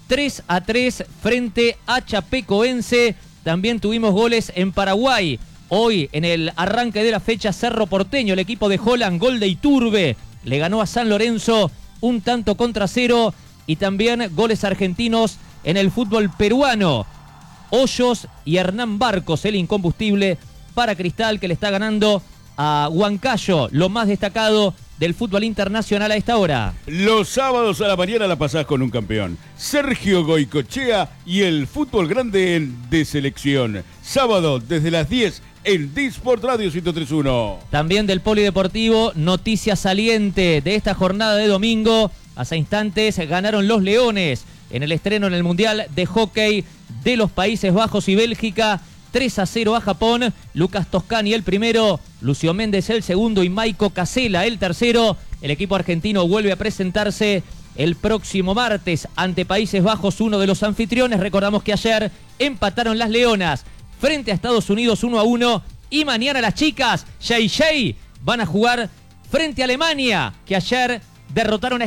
tres a tres frente a Chapecoense. También tuvimos goles en Paraguay. Hoy, en el arranque de la fecha, Cerro Porteño, el equipo de Holland, gol de Iturbe, le ganó a San Lorenzo un tanto contra cero. Y también goles argentinos en el fútbol peruano. Hoyos y Hernán Barcos, el incombustible para Cristal, que le está ganando a Huancayo, lo más destacado del fútbol internacional a esta hora. Los sábados a la mañana la pasás con un campeón. Sergio Goicochea y el fútbol grande en de selección. Sábado desde las diez en Disport Radio ciento tres punto uno. También del polideportivo, noticia saliente de esta jornada de domingo. Hace instantes ganaron los Leones en el estreno en el Mundial de Hockey de los Países Bajos y Bélgica. tres a cero a Japón. Lucas Toscani el primero, Lucio Méndez el segundo y Maico Casela el tercero. El equipo argentino vuelve a presentarse el próximo martes ante Países Bajos, uno de los anfitriones. Recordamos que ayer empataron las Leonas frente a Estados Unidos uno a uno. Y mañana las chicas, Jay Jay, van a jugar frente a Alemania, que ayer derrotaron a